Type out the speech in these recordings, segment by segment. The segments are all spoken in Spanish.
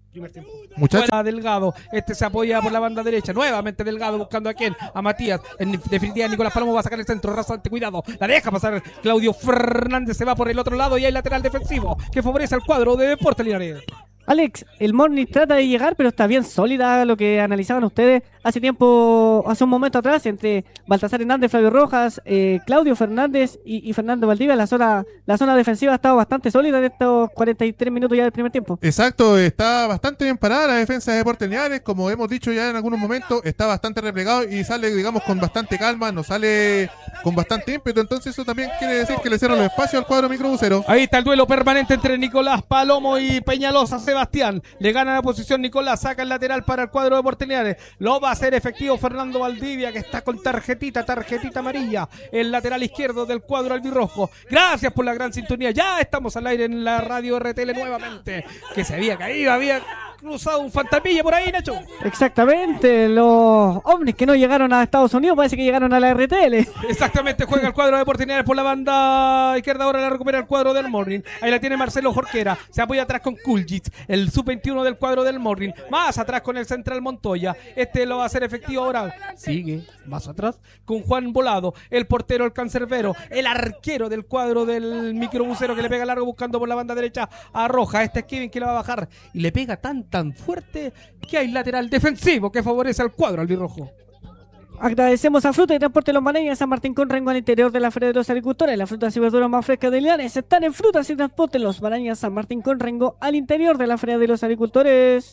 primer tiempo. Muchachos. Delgado, se apoya por la banda derecha, nuevamente Delgado buscando a quién, a Matías, en definitiva Nicolás Palomo va a sacar el centro, rasante, cuidado, la deja pasar Claudio Fernández, se va por el otro lado y hay lateral defensivo que favorece al cuadro de Deportes Linares. Alex, el Morning trata de llegar, pero está bien sólida lo que analizaban ustedes hace un momento atrás, entre Baltasar Hernández, Flavio Rojas, Claudio Fernández y Fernando Valdivia. La zona defensiva ha estado bastante sólida en estos 43 minutos ya del primer tiempo. Exacto, está bastante bien parada la defensa de Deportes Linares, como hemos dicho ya en algunos momentos, está bastante replegado y sale, digamos, con bastante calma, no sale con bastante ímpetu, entonces eso también quiere decir que le cierran los espacios al cuadro microbusero. Ahí está el duelo permanente entre Nicolás Palomo y Peñalosa. Sebastián le gana la posición Nicolás, saca el lateral para el cuadro de Deportes Linares, lo va a hacer efectivo Fernando Valdivia, que está con tarjetita amarilla, el lateral izquierdo del cuadro albirrojo. Gracias por la gran sintonía, ya estamos al aire en la radio RTL nuevamente, que se había caído, había cruzado un fantasmilla por ahí, Nacho. Exactamente, los ovnis que no llegaron a Estados Unidos parece que llegaron a la RTL. Exactamente, juega el cuadro de Deportes Linares por la banda izquierda, ahora la recupera el cuadro del Morning. Ahí la tiene Marcelo Jorquera, se apoya atrás con Kuljic, el sub-21 del cuadro del Morning, más atrás con el central Montoya, lo va a hacer efectivo ahora, sigue más atrás con Juan Volado, el portero, el cancerbero, el arquero del cuadro del microbusero, que le pega largo buscando por la banda derecha a Roja. Es Kevin que la va a bajar y le pega tan fuerte que hay lateral defensivo que favorece al cuadro albirrojo. Agradecemos a Fruta y Transporte Los Maleñas, San Martín con Rengo al interior de la Feria de los Agricultores. Las frutas y verduras más frescas de Linares están en Frutas y Transporte Los Maleñas, San Martín con Rengo al interior de la Feria de los Agricultores.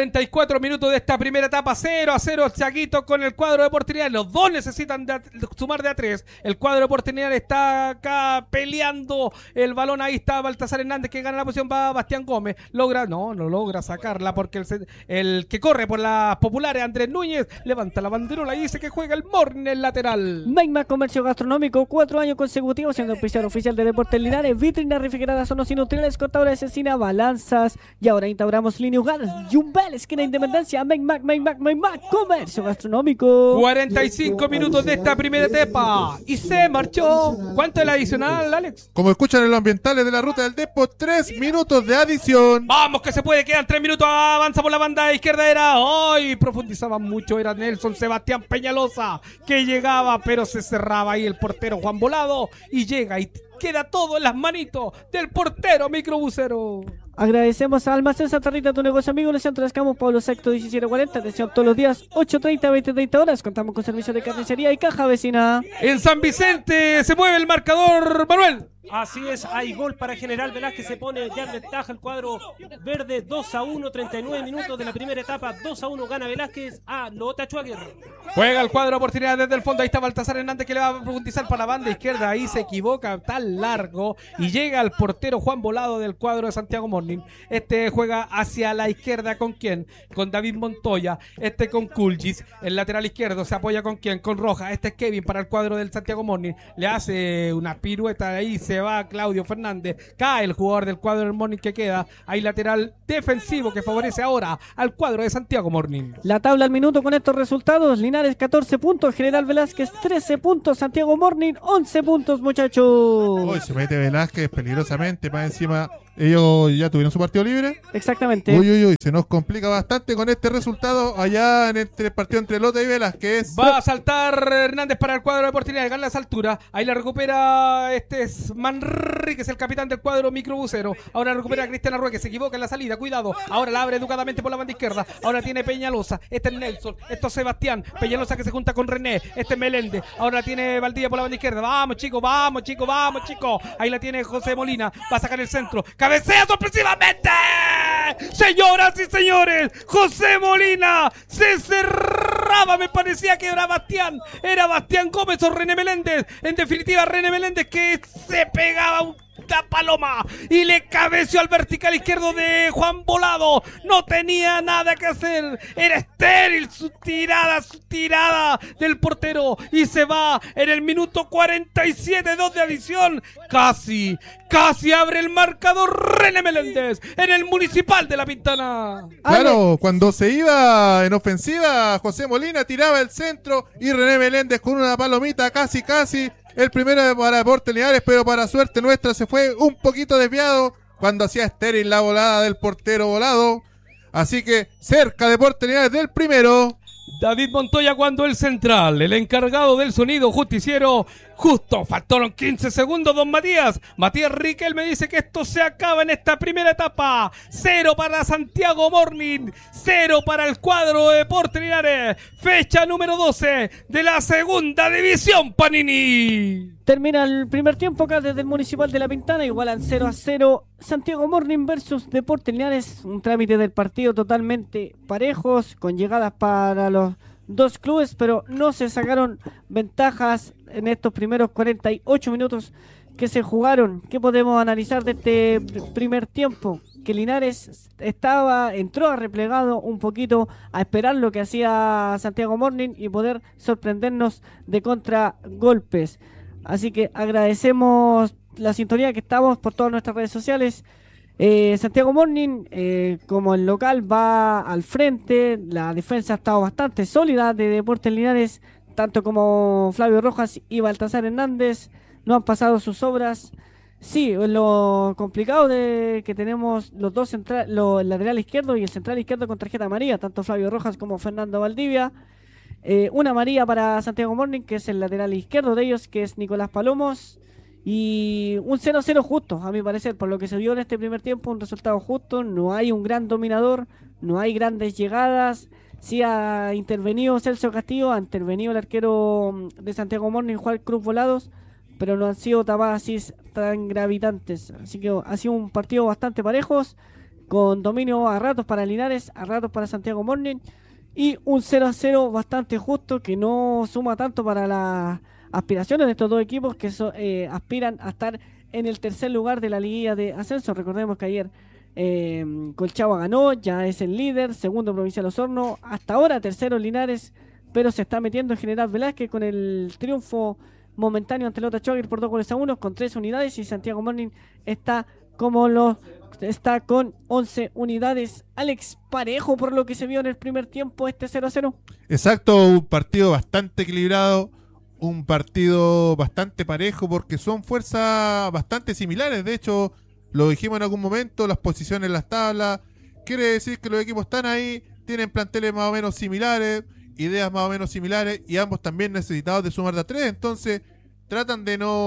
44 minutos de esta primera etapa, 0-0 Chaguito con el cuadro de Deportes Linares. Los dos necesitan sumar de a 3. El cuadro de Deportes Linares está acá peleando el balón. Ahí está Baltasar Hernández que gana la posición. Va Bastián Gómez. No logra sacarla porque el que corre por las populares, Andrés Núñez, levanta la banderola y dice que juega el Morning, el lateral. Magma Comercio Gastronómico, 4 años consecutivos siendo oficial de Deportes Linares. Vitrina refrigerada, zonas industriales, cortadora de cecina, balanzas. Y ahora instauramos línea hogar. Esquina Independencia, Mac, Comercio Gastronómico. 45 minutos de esta primera etapa y se marchó. ¿Cuánto es el adicional, Alex? Como escuchan en los ambientales de la ruta del Depo, 3 minutos de adición. Vamos que se puede, quedan 3 minutos. Avanza por la banda izquierda, profundizaba mucho, era Nelson Sebastián Peñalosa que llegaba, pero se cerraba ahí el portero Juan Volado y llega y queda todo en las manitos del portero microbusero. Agradecemos a Almacén Santa Rita, tu negocio amigo, en el centro de Escamos, Pablo VI 1740. Atención todos los días, 8:30, 20:30 horas. Contamos con servicio de carnicería y caja vecina. En San Vicente se mueve el marcador, Manuel. Así es, hay gol para General Velázquez, se pone ya en ventaja el cuadro verde, 2-1, 39 minutos de la primera etapa, 2-1 gana Velázquez a Lota Schwager. Juega el cuadro, oportunidad desde el fondo, ahí está Baltasar Hernández que le va a profundizar para la banda izquierda, ahí se equivoca, tan largo, y llega el portero Juan Volado del cuadro de Santiago Morning. Juega hacia la izquierda, ¿con quién? Con David Montoya, con Kuljic, el lateral izquierdo, se apoya ¿con quién? Con Roja, es Kevin para el cuadro del Santiago Morning, le hace una pirueta ahí, se va Claudio Fernández, cae el jugador del cuadro del Morning que queda, hay lateral defensivo que favorece ahora al cuadro de Santiago Morning. La tabla al minuto con estos resultados: Linares 14 puntos, General Velázquez 13 puntos, Santiago Morning 11 puntos, muchachos. Hoy se mete Velázquez peligrosamente, más encima ellos ya tuvieron su partido libre. Exactamente. Uy, se nos complica bastante con este resultado allá en el partido entre Lota y Velázquez. Va a saltar Hernández para el cuadro de Deportes Linares, gana las alturas, ahí la recupera es Manríquez, el capitán del cuadro microbusero, ahora recupera a Cristian Arrué que se equivoca en la salida, cuidado, ahora la abre educadamente por la banda izquierda, ahora tiene Peñalosa, es Nelson, esto es Sebastián, Peñalosa que se junta con René, es Meléndez, ahora tiene Valdivia por la banda izquierda, vamos chicos, ahí la tiene José Molina, va a sacar el centro, cabecea sorpresivamente, señoras y señores, José Molina se cerraba, me parecía que era Bastián Gómez o René Meléndez, en definitiva René Meléndez que se pegaba una paloma y le cabeció al vertical izquierdo de Juan Volado, no tenía nada que hacer, era estéril su tirada del portero y se va en el minuto 47, 2 de adición, casi abre el marcador René Meléndez en el Municipal de La Pintana. Claro, cuando se iba en ofensiva José Molina tiraba el centro y René Meléndez con una palomita casi el primero para Deportes Linares, pero para suerte nuestra se fue un poquito desviado cuando hacía estéril la volada del portero Volado. Así que cerca Deportes Linares del primero. David Montoya cuando el central, el encargado del sonido justiciero, justo faltaron 15 segundos, don Matías. Matías Riquelme dice que esto se acaba en esta primera etapa. 0 para Santiago Morning, 0 para el cuadro de Deportes Linares. Fecha número 12 de la segunda división, Panini. Termina el primer tiempo acá desde el Municipal de La Pintana, igualan 0-0 Santiago Morning versus Deportes Linares, un trámite del partido totalmente parejos, con llegadas para los dos clubes, pero no se sacaron ventajas en estos primeros 48 minutos que se jugaron. ¿Qué podemos analizar de este primer tiempo? Que Linares entró replegado un poquito a esperar lo que hacía Santiago Morning y poder sorprendernos de contragolpes. Así que agradecemos la sintonía que estamos por todas nuestras redes sociales. Santiago Morning, como el local, va al frente. La defensa ha estado bastante sólida de Deportes Linares, tanto como Flavio Rojas y Baltasar Hernández. No han pasado sus obras. Sí, lo complicado de que tenemos los dos el lateral izquierdo y el central izquierdo con tarjeta amarilla, tanto Flavio Rojas como Fernando Valdivia. Una amarilla para Santiago Morning, que es el lateral izquierdo de ellos, que es Nicolás Palomos. Y un 0-0 justo, a mi parecer, por lo que se vio en este primer tiempo, un resultado justo. No hay un gran dominador, no hay grandes llegadas. Sí ha intervenido Celso Castillo, ha intervenido el arquero de Santiago Morning, Juan Cruz Volados, pero no han sido tapadas así tan gravitantes. Así que ha sido un partido bastante parejos, con dominio a ratos para Linares, a ratos para Santiago Morning. Y un 0-0 bastante justo, que no suma tanto para las aspiraciones de estos dos equipos que aspiran a estar en el tercer lugar de la liguilla de ascenso. Recordemos que ayer Colchagua ganó, ya es el líder, segundo Provincial Osorno, hasta ahora tercero Linares, pero se está metiendo en General Velázquez con el triunfo momentáneo ante Lota Schwager por 2-1 con 3 unidades, y Santiago Morning está con 11 unidades. Alex, parejo por lo que se vio en el primer tiempo este 0-0. Exacto, un partido bastante equilibrado, un partido bastante parejo porque son fuerzas bastante similares. De hecho, lo dijimos en algún momento, las posiciones en las tablas, quiere decir que los equipos están ahí, tienen planteles más o menos similares, ideas más o menos similares, y ambos también necesitados de sumar de a 3. Entonces tratan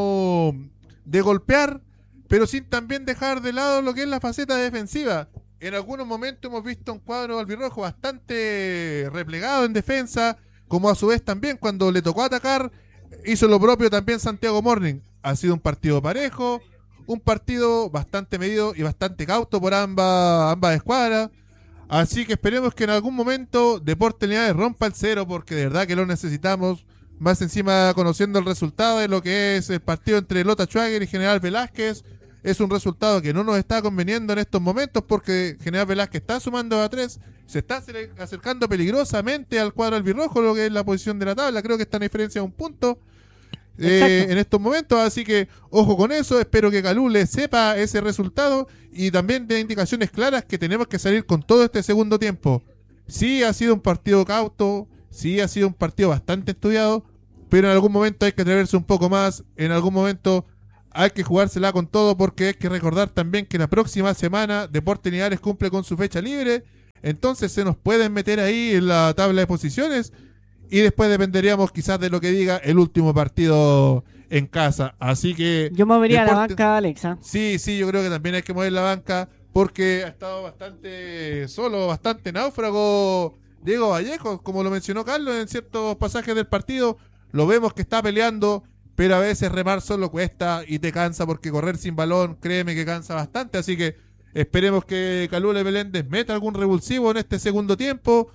de golpear, pero sin también dejar de lado lo que es la faceta defensiva. En algunos momentos hemos visto un cuadro albirrojo bastante replegado en defensa, como a su vez también cuando le tocó atacar hizo lo propio también Santiago Morning. Ha sido un partido parejo, un partido bastante medido y bastante cauto por ambas escuadras. Así que esperemos que en algún momento Deportes Linares rompa el 0, porque de verdad que lo necesitamos. Más encima, conociendo el resultado de lo que es el partido entre Lota Schwager y General Velázquez, es un resultado que no nos está conveniendo en estos momentos, porque General Velázquez está sumando a 3, se está acercando peligrosamente al cuadro albirrojo, lo que es la posición de la tabla. Creo que está en diferencia de un punto en estos momentos, así que ojo con eso. Espero que Calú le sepa ese resultado y también dé indicaciones claras que tenemos que salir con todo este segundo tiempo. Sí ha sido un partido cauto, sí ha sido un partido bastante estudiado, pero en algún momento hay que atreverse un poco más, en algún momento hay que jugársela con todo, porque hay que recordar también que la próxima semana Deportes Linares cumple con su fecha libre, entonces se nos pueden meter ahí en la tabla de posiciones y después dependeríamos quizás de lo que diga el último partido en casa. Así que yo movería la banca, Alexa. Sí, yo creo que también hay que mover la banca, porque ha estado bastante solo, bastante náufrago Diego Vallejo, como lo mencionó Carlos en ciertos pasajes del partido. Lo vemos que está peleando, pero a veces remar solo cuesta y te cansa, porque correr sin balón, créeme que cansa bastante. Así que esperemos que Calule Meléndez meta algún revulsivo en este segundo tiempo,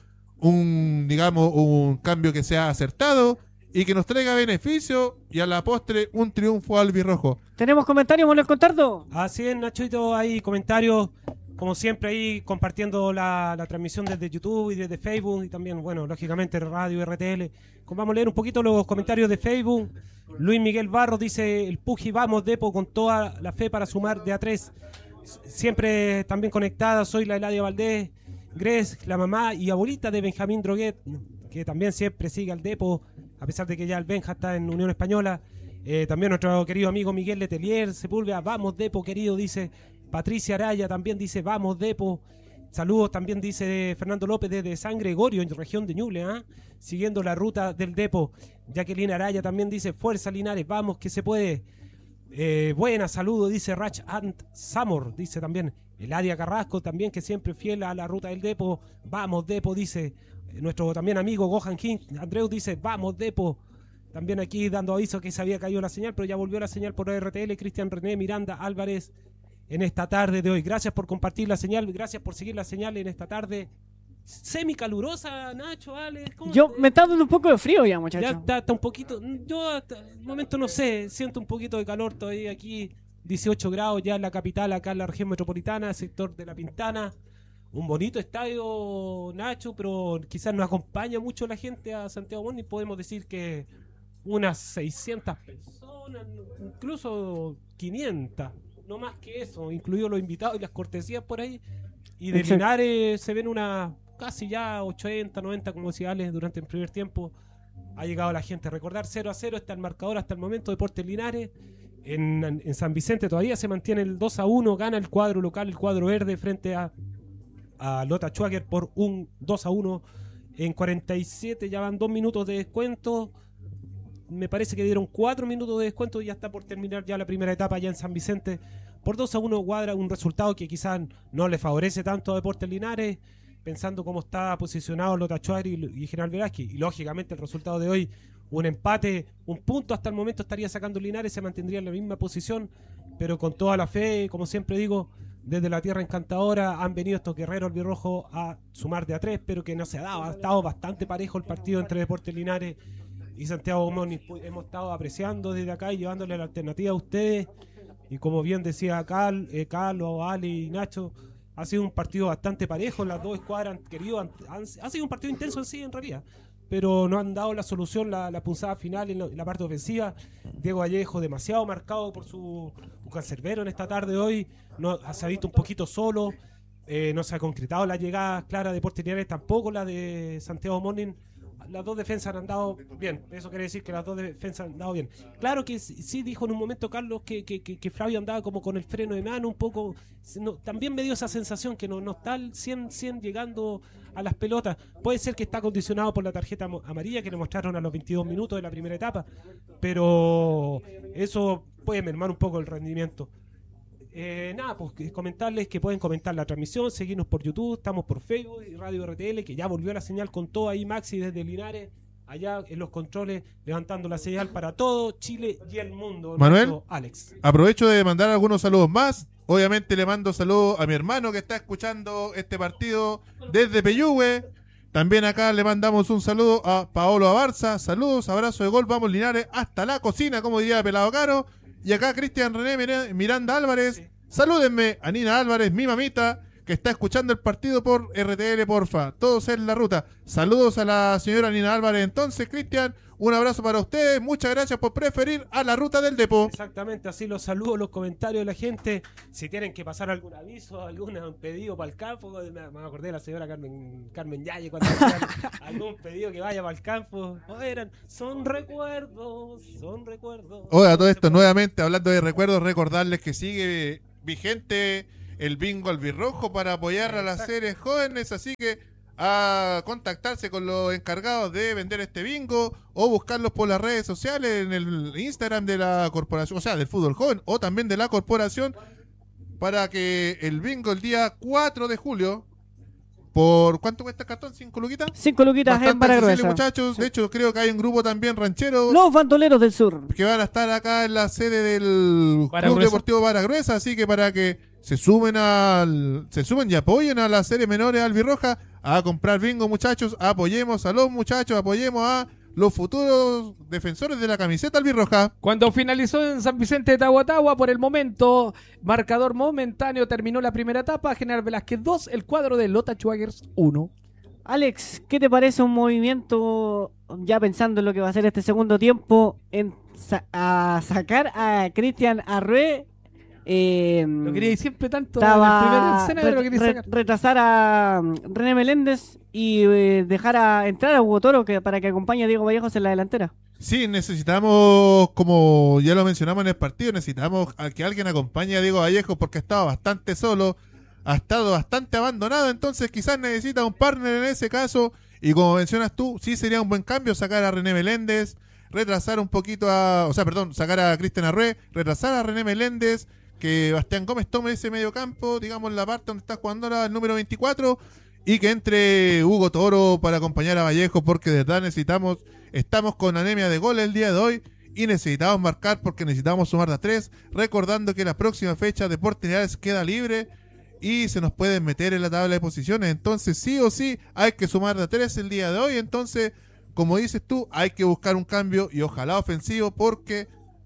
un cambio que sea acertado y que nos traiga beneficio, y a la postre un triunfo albirrojo. ¿Tenemos comentarios, Manuel Contardo? Así es, Nachito, hay comentarios, como siempre, ahí compartiendo la transmisión desde YouTube y desde Facebook, y también, bueno, lógicamente Radio RTL. Vamos a leer un poquito los comentarios de Facebook. Luis Miguel Barros dice: el Puji, vamos Depo, con toda la fe para sumar de a 3. Siempre también conectada, soy la Eladia Valdés, Gres, la mamá y abuelita de Benjamín Droguet, que también siempre sigue al Depo, a pesar de que ya el Benja está en Unión Española. También nuestro querido amigo Miguel Letelier Sepúlveda, vamos Depo querido, dice. Patricia Araya también dice vamos Depo. Saludos también dice Fernando López desde San Gregorio, en región de Ñuble, siguiendo la ruta del Depo. Jacqueline Araya también dice, fuerza Linares, vamos que se puede. Buena, saludo, dice Rach Ant Samor, dice también Eladia Carrasco, también que siempre fiel a la ruta del Depo. Vamos Depo, dice nuestro también amigo Gohan King. Andreu dice, vamos Depo. También aquí dando aviso que se había caído la señal, pero ya volvió la señal por RTL. Cristian René Miranda Álvarez en esta tarde de hoy. Gracias por compartir la señal, gracias por seguir la señal en esta tarde semi-calurosa, Nacho, Alex. Me está dando un poco de frío ya, muchachos. Ya está un poquito, yo hasta el momento no sé, siento un poquito de calor todavía aquí, 18 grados ya en la capital, acá en la región metropolitana, sector de La Pintana. Un bonito estadio, Nacho, pero quizás no acompaña mucho la gente a Santiago Morning. Podemos decir que unas 600 personas, incluso 500. No más que eso, incluidos los invitados y las cortesías por ahí. Y de Linares se ven unas casi ya 80, 90 como decía Alex durante el primer tiempo. Ha llegado la gente. Recordar 0-0 está el marcador hasta el momento. Deportes Linares. En San Vicente todavía se mantiene el 2-1. Gana el cuadro local, el cuadro verde frente a Lota Schwager por un 2-1. En 47 ya van 2 minutos de descuento. Me parece que dieron 4 minutos de descuento y ya está por terminar ya la primera etapa allá en San Vicente. Por 2-1 cuadra un resultado que quizás no le favorece tanto a Deportes Linares, pensando cómo está posicionado Lota Schwager y General Velázquez. Y lógicamente el resultado de hoy, un empate, un punto hasta el momento estaría sacando Linares, se mantendría en la misma posición, pero con toda la fe, como siempre digo, desde la tierra encantadora han venido estos guerreros albirrojos a sumar de a 3, pero que no se ha dado. Ha estado bastante parejo el partido entre Deportes Linares y Santiago Morning. Hemos estado apreciando desde acá y llevándole la alternativa a ustedes. Y como bien decía Carlos, Ali y Nacho, ha sido un partido bastante parejo. Las dos escuadras han querido, ha sido un partido intenso en sí, en realidad, pero no han dado la solución, la punzada final en la parte ofensiva. Diego Vallejo demasiado marcado por su cancerbero en esta tarde de hoy. No, se ha visto un poquito solo. No se ha concretado la llegada clara de Deportes Linares, tampoco la de Santiago Morning. Las dos defensas han dado bien. Eso quiere decir que las dos defensas han dado bien. Claro que sí dijo en un momento Carlos que Flavio andaba como con el freno de mano un poco. También me dio esa sensación que no está al 100% llegando a las pelotas. Puede ser que está condicionado por la tarjeta amarilla que le mostraron a los 22 minutos de la primera etapa, pero eso puede mermar un poco el rendimiento. Pues comentarles que pueden comentar la transmisión, seguirnos por YouTube, estamos por Facebook y Radio RTL, que ya volvió la señal con todo ahí. Maxi desde Linares, allá en los controles, levantando la señal para todo Chile y el mundo. Manuel, Alex, aprovecho de mandar algunos saludos más. Obviamente le mando saludos a mi hermano que está escuchando este partido desde Peyúgue. También acá le mandamos un saludo a Paolo Abarza. Saludos, abrazo de gol, vamos Linares hasta la cocina, como diría Pelado Caro. Y acá Cristian René Miranda Álvarez. Sí. Salúdenme a Nina Álvarez, mi mamita, que está escuchando el partido por RTL, porfa. Todos en la ruta. Saludos a la señora Nina Álvarez. Entonces, Cristian, un abrazo para ustedes. Muchas gracias por preferir a la ruta del Depo. Exactamente, así los saludos, los comentarios de la gente. Si tienen que pasar algún aviso, algún pedido para el campo. Me acordé de la señora Carmen Yaye cuando hacía algún pedido que vaya para el campo. Son recuerdos, son recuerdos. Oiga, todo esto nuevamente, hablando de recuerdos, recordarles que sigue vigente el bingo albirrojo para apoyar a las series jóvenes, así que a contactarse con los encargados de vender este bingo o buscarlos por las redes sociales en el Instagram de la corporación, o sea, del fútbol joven o también de la corporación, para que el bingo el día 4 de julio, ¿por cuánto cuesta el cartón? ¿5 luquitas? 5 luquitas en Vara Gruesa. Muchachos, de hecho creo que hay un grupo también ranchero. Los Bandoleros del Sur. Que van a estar acá en la sede del Club Deportivo Vara Gruesa, así que para que se sumen y apoyen a las series menores albirroja a comprar bingo, muchachos. Apoyemos a los muchachos, apoyemos a los futuros defensores de la camiseta albirroja. Cuando finalizó en San Vicente de Tahuatahua, por el momento, marcador momentáneo, terminó la primera etapa. General Velázquez 2, el cuadro de Lota Schwager 1. Alex, ¿qué te parece un movimiento, ya pensando en lo que va a ser este segundo tiempo, en sacar a Cristian Arrué? Lo quería siempre tanto en el primer escena, pero lo quería sacar. Retrasar a René Meléndez y dejar entrar a Hugo Toro para que acompañe a Diego Vallejos en la delantera. Sí, necesitamos, como ya lo mencionamos en el partido, necesitamos a que alguien acompañe a Diego Vallejos porque estaba bastante solo. ha estado bastante abandonado, entonces quizás necesita un partner en ese caso, y como mencionas tú, sí sería un buen cambio sacar a René Meléndez, retrasar un poquito sacar a Cristian Arrué, retrasar a René Meléndez, que Bastián Gómez tome ese medio campo, digamos la parte donde está jugando ahora el número 24, y que entre Hugo Toro para acompañar a Vallejo, porque de verdad estamos con anemia de gol el día de hoy, y necesitamos marcar porque necesitamos sumar de a 3, recordando que la próxima fecha Deportes Linares queda libre y se nos pueden meter en la tabla de posiciones, entonces sí o sí hay que sumar de a 3 el día de hoy, entonces como dices tú, hay que buscar un cambio y ojalá ofensivo, porque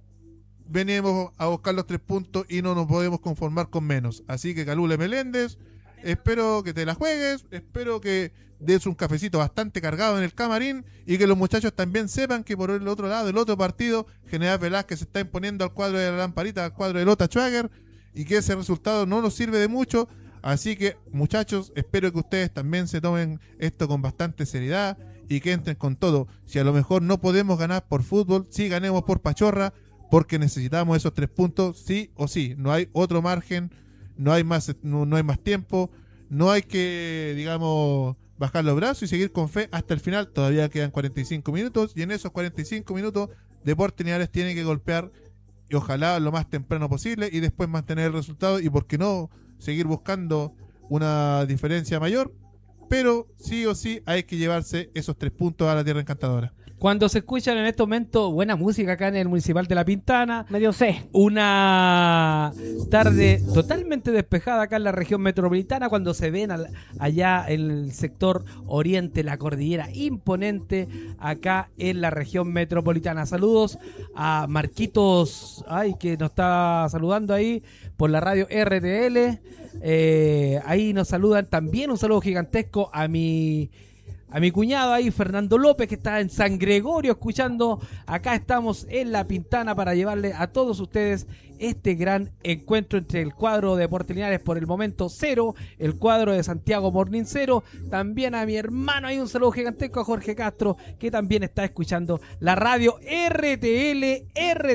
venimos a buscar los 3 puntos y no nos podemos conformar con menos. Así que Calule Meléndez, espero que te la juegues, espero que des un cafecito bastante cargado en el camarín y que los muchachos también sepan que por el otro lado, el otro partido, General Velázquez se está imponiendo al cuadro de la Lamparita, al cuadro de Lota Schwager, y que ese resultado no nos sirve de mucho. Así que, muchachos, espero que ustedes también se tomen esto con bastante seriedad y que entren con todo. Si a lo mejor no podemos ganar por fútbol, sí ganemos por pachorra, porque necesitamos esos 3 puntos sí o sí. No hay otro margen, no hay más tiempo, no hay que, digamos, bajar los brazos y seguir con fe hasta el final. Todavía quedan 45 minutos y en esos 45 minutos Deportes Linares tiene que golpear, y ojalá lo más temprano posible, y después mantener el resultado y por qué no seguir buscando una diferencia mayor, pero sí o sí hay que llevarse esos 3 puntos a la Tierra Encantadora. Cuando se escuchan en este momento buena música acá en el Municipal de La Pintana, Medio C. una tarde totalmente despejada acá en la región metropolitana, cuando se ven allá en el sector oriente la cordillera imponente acá en la región metropolitana. Saludos a Marquitos, que nos está saludando ahí por la radio RTL. Ahí nos saludan también, un saludo gigantesco a mi cuñado ahí, Fernando López, que está en San Gregorio escuchando. Acá estamos en La Pintana para llevarle a todos ustedes este gran encuentro entre el cuadro de Deportes Linares por el momento 0, el cuadro de Santiago Morning 0. También a mi hermano hay un saludo gigantesco, a Jorge Castro, que también está escuchando la radio RTL,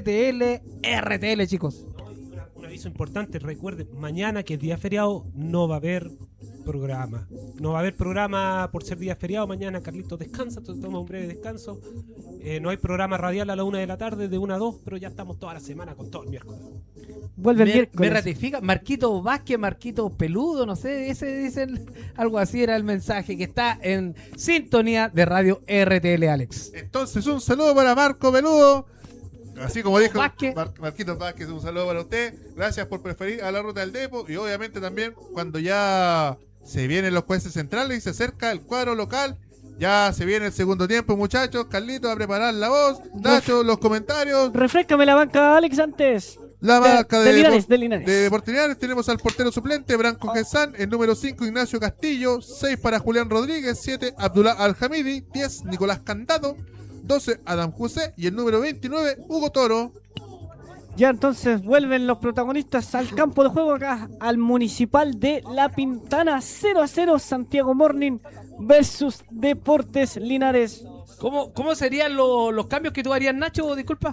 chicos. Un aviso importante, recuerden, mañana que es día feriado no va a haber programa. No va a haber programa por ser día feriado. Mañana Carlitos descansa, entonces toma un breve descanso. No hay programa radial a la 1 de la tarde, de 1 a 2, pero ya estamos toda la semana con todo el miércoles. Vuelve el Me miércoles. ratifica, Marquito Vázquez, Marquito Peludo, no sé, ese dicen, algo así era el mensaje, que está en sintonía de radio RTL, Alex. Entonces un saludo para Marco Peludo, así como dijo Vázquez. Marquitos Vázquez, un saludo para usted, gracias por preferir a la Ruta del Depo, y obviamente también cuando ya se vienen los jueces centrales y se acerca el cuadro local, ya se viene el segundo tiempo, muchachos. Carlitos a preparar la voz, Nacho los comentarios. Refrescame la banca, Alex, antes. La marca de Linares. de Deportes Linares. Tenemos al portero suplente Branco Gesán, el número 5 Ignacio Castillo, 6 para Julián Rodríguez, 7 Abdullah Al-Hamidi, 10 Nicolás Candado, 12 Adam José y el número 29 Hugo Toro. Ya entonces vuelven los protagonistas al campo de juego acá, al Municipal de La Pintana. 0-0 Santiago Morning versus Deportes Linares. ¿Cómo serían los cambios que tú harías, Nacho? Disculpa.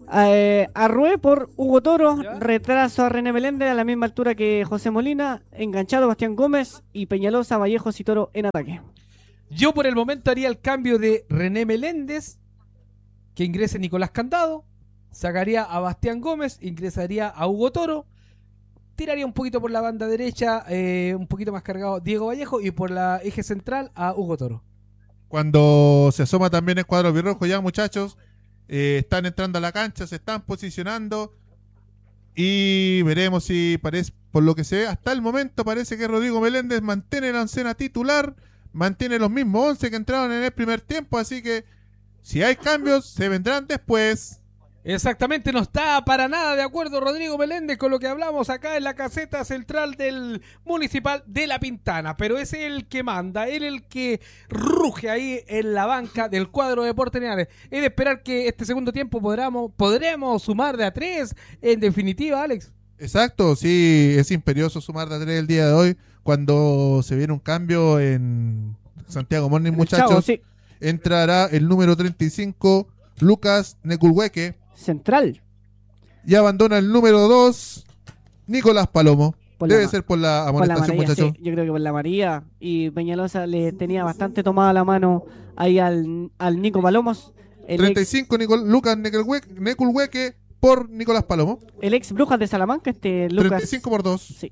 Arrué por Hugo Toro, ¿Ya? retraso a René Meléndez a la misma altura que José Molina, enganchado Bastián Gómez y Peñalosa, Vallejos y Toro en ataque. Yo por el momento haría el cambio de René Meléndez, que ingrese Nicolás Candado, sacaría a Bastián Gómez, ingresaría a Hugo Toro, tiraría un poquito por la banda derecha, un poquito más cargado Diego Vallejo, y por la eje central a Hugo Toro. Cuando se asoma también el cuadro birrojo, ya muchachos, están entrando a la cancha, se están posicionando y veremos si parece, por lo que se ve hasta el momento, parece que Rodrigo Meléndez mantiene la oncena titular, mantiene los mismos 11 que entraron en el primer tiempo, así que si hay cambios se vendrán después. Exactamente, no está para nada de acuerdo Rodrigo Meléndez con lo que hablamos acá en la caseta central del Municipal de La Pintana, pero es él el que manda, él el que ruge ahí en la banca del cuadro de Deportes Linares. Es de esperar que este segundo tiempo podremos sumar de a 3, en definitiva, Alex. Exacto, sí, es imperioso sumar de a 3 el día de hoy, cuando se viene un cambio en Santiago Morning, muchachos. Chavo, sí. Entrará el número 35, Lucas Neculhueque, Central. y abandona el número 2, Nicolás Palomo. Debe ser por la por la amonestación, amarilla, muchachos. sí, yo creo que por la amarilla. Y Peñalosa le tenía bastante tomada la mano ahí al Nico Palomos. El 35 Lucas Neculhueque por Nicolás Palomo. El ex Brujas de Salamanca, Lucas. 35 por 2. Sí.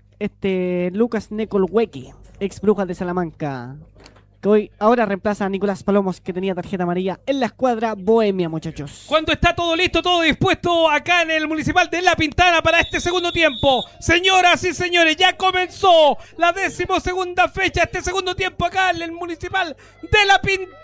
Lucas Necolhueque, ex Brujas de Salamanca. Que hoy ahora reemplaza a Nicolás Palomos, que tenía tarjeta amarilla en la escuadra bohemia, muchachos. Cuando está todo listo, todo dispuesto acá en el Municipal de La Pintana para este segundo tiempo. Señoras y señores, ya comenzó la 12ª fecha, este segundo tiempo acá en el Municipal de La Pintana.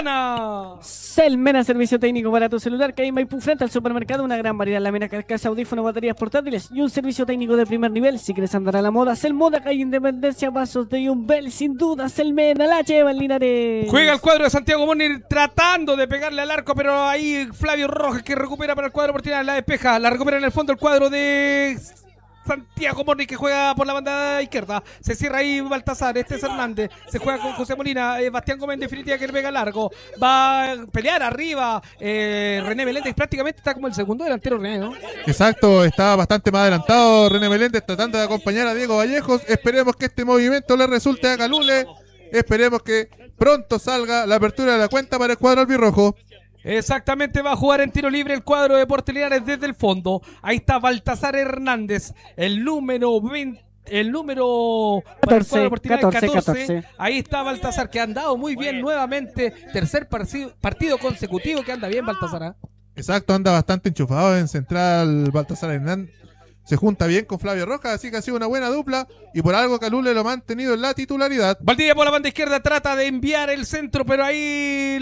Selmena, servicio técnico para tu celular, que hay en Maipú frente al supermercado, una gran variedad en láminas, carcasa, audífonos, baterías portátiles y un servicio técnico de primer nivel. Si quieres andar a la moda, Selmoda, calle Independencia, Pasos de Yumbel, sin duda, Selmena, la lleva en Linares. Juega el cuadro de Santiago Morning tratando de pegarle al arco, pero ahí Flavio Rojas que recupera para el cuadro porteño, la despeja, la recupera en el fondo el cuadro de Santiago Morning, que juega por la banda izquierda. Se cierra ahí Baltasar, este es Hernández. Se juega con José Molina. Bastián Gómez en definitiva que le pega largo. Va a pelear arriba. René Meléndez prácticamente está como el segundo delantero, René, ¿no? Exacto, está bastante más adelantado René Meléndez tratando de acompañar a Diego Vallejos. Esperemos que este movimiento le resulte a Calule. Esperemos que pronto salga la apertura de la cuenta para el cuadro albirrojo. Exactamente, va a jugar en tiro libre el cuadro de Deportes Linares desde el fondo. Ahí está Baltasar Hernández, el número 20. El número 14. Ahí está Baltasar, que ha andado muy bien nuevamente. Tercer partido consecutivo que anda bien Baltasar, ¿eh? Exacto, anda bastante enchufado en central Baltasar Hernández. Se junta bien con Flavio Rojas, así que ha sido una buena dupla y por algo Calule lo ha mantenido en la titularidad. Valdivia por la banda izquierda trata de enviar el centro, pero ahí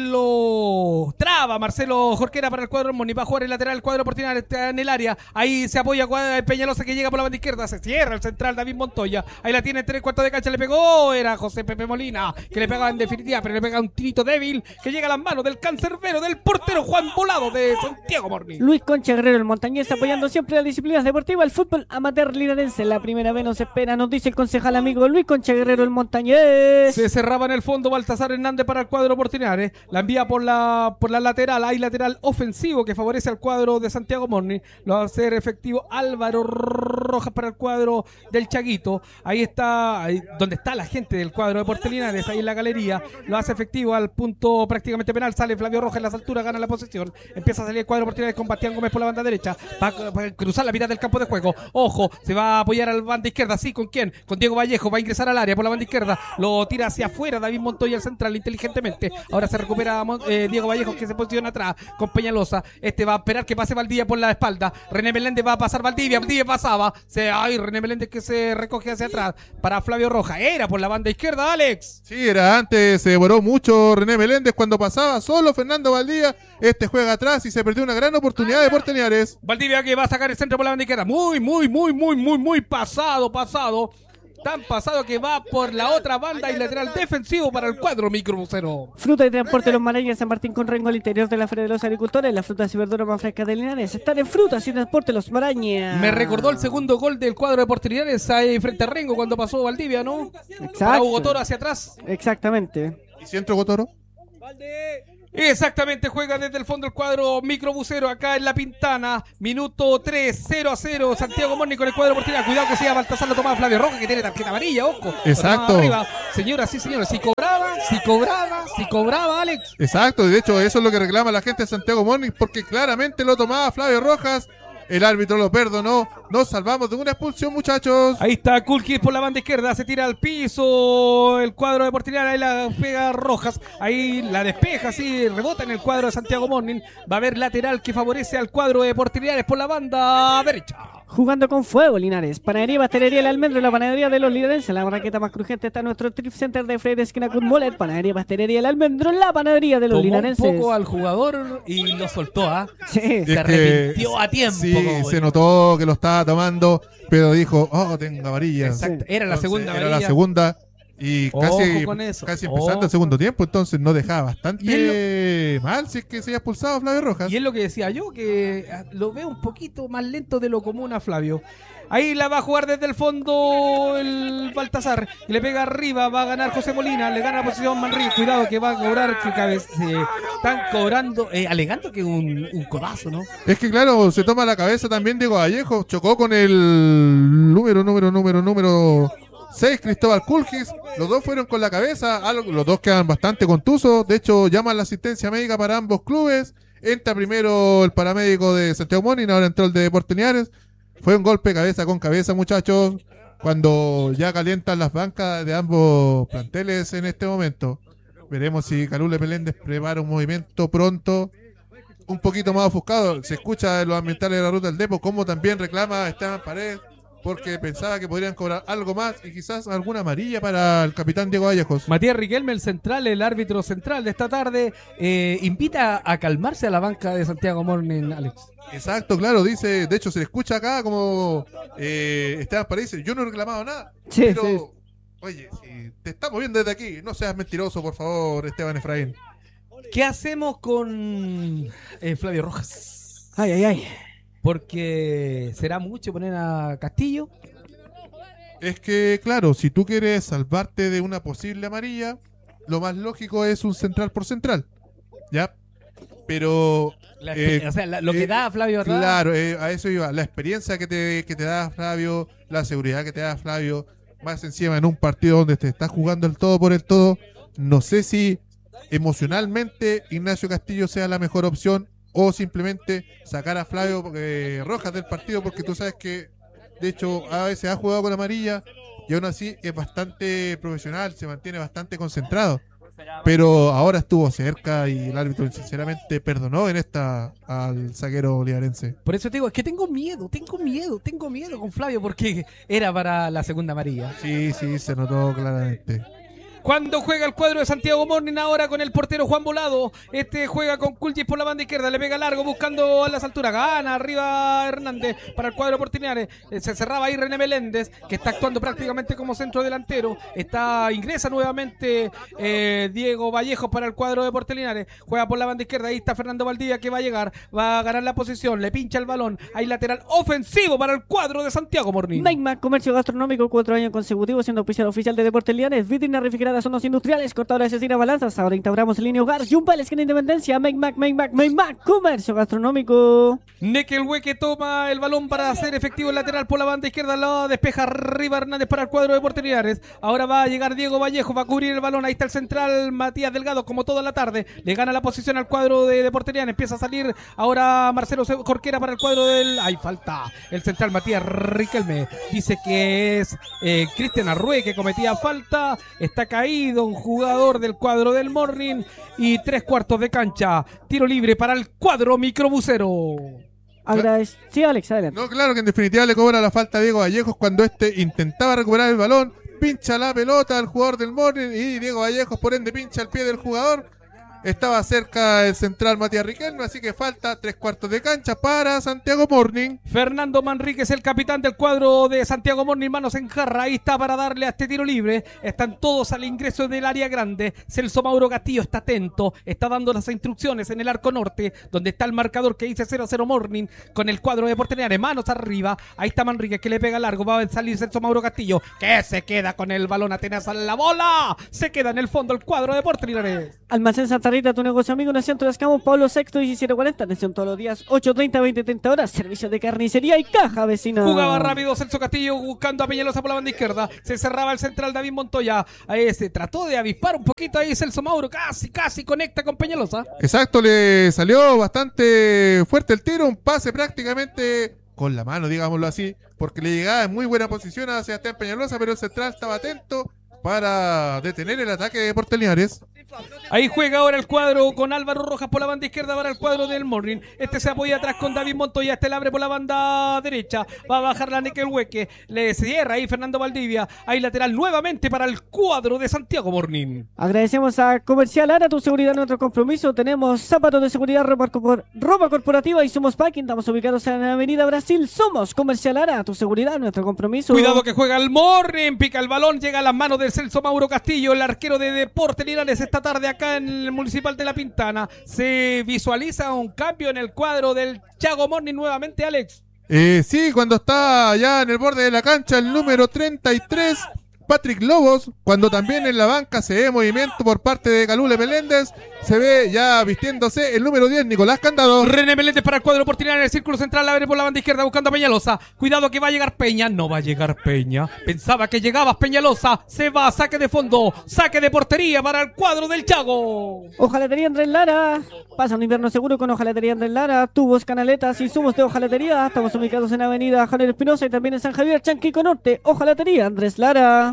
lo traba Marcelo Jorquera para el cuadro Moni. Va a jugar el lateral, el cuadro porteño está en el área. Ahí se apoya Peñalosa, que llega por la banda izquierda. Se cierra el central David Montoya. Ahí la tiene en 3/4 de cancha. Le pegó, era José Pepe Molina, que le pegaba en definitiva, pero le pega un tirito débil que llega a las manos del cancerbero del portero Juan Volado de Santiago Morni. Luis Concha Guerrero, el montañés, apoyando siempre las disciplinas deportivas, el fútbol amateur linarense. La primera vez nos espera, nos dice el concejal amigo Luis Concha Guerrero, el montañés. Se cerraba en el fondo Baltasar Hernández para el cuadro portinares. La envía por la lateral. Hay lateral ofensivo que favorece al cuadro de Santiago Morni. Lo va a hacer efectivo Álvaro Rojas para el cuadro del Chaguito. Ahí está, donde está la gente del cuadro de Portelinares, ahí en la galería. Lo hace efectivo al punto prácticamente penal. Sale Flavio Rojas en las alturas, gana la posesión. Empieza a salir el cuadro portinares con Bastián Gómez por la banda derecha. Va a cruzar la mitad del campo de juego. Ojo, se va a apoyar a la banda izquierda. Sí, ¿con quién? Con Diego Vallejo. Va a ingresar al área por la banda izquierda. Lo tira hacia afuera David Montoya, el central, inteligentemente. Ahora se recupera Diego Vallejo, que se posiciona atrás con Peñalosa. Va a esperar que pase Valdivia por la espalda. René Meléndez va a pasar Valdivia. Valdivia pasaba. René Meléndez que se recoge hacia atrás para Flavio Rojas. Era por la banda izquierda, Alex. Sí, era antes. Se demoró mucho René Meléndez cuando pasaba solo Fernando Valdivia. Juega atrás y se perdió una gran oportunidad de Portelinares. Valdivia que va a sacar el centro por la banda izquierda. Muy pasado. Tan pasado que va por la otra banda y lateral defensivo para el cuadro microbusero. Fruta y transporte Los Marañas, San Martín con Rengo, al interior de la Feria de los Agricultores. Las frutas y verduras más frescas de Linares están en Frutas y Transporte Los Marañas. Me recordó el segundo gol del cuadro de Portelinares ahí frente a Rengo cuando pasó Valdivia, ¿no? Exacto. Para Hugo Toro hacia atrás. Exactamente. ¿Y si entró Gotoro? Exactamente, juega desde el fondo el cuadro microbusero acá en La Pintana. Minuto 3, 0-0. Santiago Morni con el cuadro porteño. Cuidado que sea Baltasar, lo toma Flavio Rojas, que tiene tarjeta amarilla, ojo. Exacto. Arriba. Señoras y señores, si cobraba, Alex. Exacto, de hecho eso es lo que reclama la gente de Santiago Morni, porque claramente lo tomaba Flavio Rojas. El árbitro lo perdonó. Nos salvamos de una expulsión, muchachos. Ahí está Kulkis por la banda izquierda. Se tira al piso el cuadro de Portinares. Ahí la pega Rojas. Ahí la despeja, sí, rebota en el cuadro de Santiago Morning. Va a haber lateral que favorece al cuadro de Portinares por la banda derecha. Jugando con fuego, Linares. Panadería y pastelería El Almendro, la panadería de los linarenses. La barraqueta más crujiente está en nuestro Trip Center de Freire esquina con Moller. Panadería y pastelería El Almendro, la panadería de los linarenses. Un poco al jugador y lo soltó, ¿ah? Sí. Se arrepintió a tiempo. Sí, se notó que lo estaba tomando, pero dijo, tengo amarilla. Exacto. Era la segunda Era amarilla. la segunda. Y Ojo con eso. casi empezando Ojo. el segundo tiempo, entonces no dejaba bastante mal si es que se haya expulsado Flavio Rojas. Y es lo que decía yo, que lo veo un poquito más lento de lo común a Flavio. Ahí la va a jugar desde el fondo el Baltasar. Y le pega arriba, va a ganar José Molina. Le gana la posición Manrique. Cuidado que va a cobrar. Están cobrando, alegando que un codazo, ¿no? Es que claro, se toma la cabeza también Diego Vallejo, chocó con el número 6, Cristóbal Culgis. Los dos fueron con la cabeza, los dos quedan bastante contusos. De hecho, llaman la asistencia médica para ambos clubes. Entra primero el paramédico de Santiago Morning, ahora entró el de Deportes Linares. Fue un golpe cabeza con cabeza, muchachos, cuando ya calientan las bancas de ambos planteles en este momento. Veremos si Calule Meléndez prepara un movimiento pronto, un poquito más ofuscado. Se escucha en los ambientales de la ruta del Depo como también reclama Esteban Paredes, porque pensaba que podrían cobrar algo más y quizás alguna amarilla para el capitán Diego Vallejos. Matías Riquelme, el central, el árbitro central de esta tarde, invita a calmarse a la banca de Santiago Morning, Alex. Exacto, claro, dice, de hecho se le escucha acá como Esteban Paredes dice, yo no he reclamado nada, Sí, pero sí. oye, si te estamos viendo desde aquí, no seas mentiroso, por favor, Esteban Efraín. ¿Qué hacemos con Flavio Rojas? Ay, ay, ay. Porque será mucho poner a Castillo. Es que, claro, si tú quieres salvarte de una posible amarilla, lo más lógico es un central por central, ¿ya? Pero O sea, lo que da Flavio, ¿verdad? claro, a eso iba. La experiencia que te da Flavio, la seguridad que te da Flavio, más encima en un partido donde te estás jugando el todo por el todo. No sé si emocionalmente Ignacio Castillo sea la mejor opción o simplemente sacar a Flavio Rojas del partido, porque tú sabes que, de hecho, a veces ha jugado con amarilla y aún así es bastante profesional, se mantiene bastante concentrado. Pero ahora estuvo cerca y el árbitro sinceramente perdonó en esta al zaguero liarense. Por eso te digo, es que tengo miedo con Flavio porque era para la segunda amarilla. Sí, se notó claramente. Cuando juega el cuadro de Santiago Morning ahora con el portero Juan Volado, juega con Culgis por la banda izquierda, le pega largo buscando a las alturas, gana arriba Hernández para el cuadro de Portinares, se cerraba ahí René Meléndez, que está actuando prácticamente como centro delantero, ingresa nuevamente Diego Vallejo para el cuadro de Portinares, juega por la banda izquierda, ahí está Fernando Valdivia que va a llegar, va a ganar la posición, le pincha el balón, hay lateral ofensivo para el cuadro de Santiago Morning. Neymar, comercio gastronómico, 4 años consecutivos siendo oficial de Deportes Linares, vitrina refrigerada, zonas industriales, cortadora de cecina, balanzas, ahora instauramos en línea hogar, Jumbal, esquina Independencia, Neymar, comercio gastronómico. Neckelhue toma el balón para hacer efectivo el lateral por la banda izquierda, la despeja arriba Hernández para el cuadro de Deportes Linares. Ahora va a llegar Diego Vallejo, va a cubrir el balón, ahí está el central Matías Delgado como toda la tarde, le gana la posición al cuadro de Deportes Linares, empieza a salir ahora Marcelo Corquera para el cuadro del... ¡Ay, falta! El central Matías Riquelme dice que es Cristian Arrué que cometía falta, está caído un jugador del cuadro del Morning y 3/4 de cancha, tiro libre para el cuadro microbusero. Sí, Alex, adelante. No, claro que en definitiva le cobra la falta a Diego Vallejos cuando intentaba recuperar el balón, pincha la pelota al jugador del Morning y Diego Vallejos por ende pincha el pie del jugador. Estaba cerca el central Matías Riquelme, así que falta 3/4 de cancha para Santiago Morning. Fernando Manríquez, el capitán del cuadro de Santiago Morning, manos en jarra, ahí está para darle a este tiro libre. Están todos al ingreso del área grande. Celso Mauro Castillo está atento, está dando las instrucciones en el arco norte, donde está el marcador que dice 0-0 Morning con el cuadro de Portinares, manos arriba. Ahí está Manríquez que le pega largo, va a salir Celso Mauro Castillo, que se queda con el balón, atenaza la bola, se queda en el fondo el cuadro de Portinares. Almacén Santa Rita, tu negocio amigo, en el centro de Escamos, Pablo VI, 1740. Atención todos los días, 8:30, 20:30 horas. Servicio de carnicería y caja vecina. Jugaba rápido Celso Castillo buscando a Peñalosa por la banda izquierda. Se cerraba el central David Montoya. Ahí se trató de avispar un poquito ahí Celso Mauro. Casi conecta con Peñalosa. Exacto, le salió bastante fuerte el tiro. Un pase prácticamente con la mano, digámoslo así, porque le llegaba en muy buena posición a Sebastián Peñalosa, pero el central estaba atento para detener el ataque de Deportes Linares. Ahí juega ahora el cuadro con Álvaro Rojas por la banda izquierda para el cuadro del Morning. Este se apoya atrás con David Montoya. Este le abre por la banda derecha. Va a bajar la Nickelhueque. Le cierra ahí Fernando Valdivia. Ahí lateral nuevamente para el cuadro de Santiago Morning. Agradecemos a Comercial Ara, tu seguridad, nuestro compromiso. Tenemos zapatos de seguridad, ropa corporativa y somos packing. Estamos ubicados en la Avenida Brasil. Somos Comercial Ara, tu seguridad, nuestro compromiso. Cuidado que juega el Morning. Pica el balón. Llega a las manos del Celso Mauro Castillo, el arquero de Deportes Linares esta tarde acá en el Municipal de La Pintana. Se visualiza un cambio en el cuadro del Chago Morning nuevamente, Alex. Sí, cuando está ya en el borde de la cancha el número 33, Patrick Lobos, cuando también en la banca se ve movimiento por parte de Calule Meléndez, se ve ya vistiéndose el número 10, Nicolás Candado. René Meléndez para el cuadro Portinari en el círculo central, abre por la banda izquierda buscando a Peñalosa. Cuidado que va a llegar Peña, no va a llegar Peña. Pensaba que llegabas Peñalosa, se va, saque de fondo, saque de portería para el cuadro del Chago. Hojalatería Andrés Lara, pasa un invierno seguro con Hojalatería Andrés Lara, tubos, canaletas y insumos de hojalatería. Estamos ubicados en Avenida Javier Espinosa y también en San Javier, Chanquico Norte. Hojalatería Andrés Lara.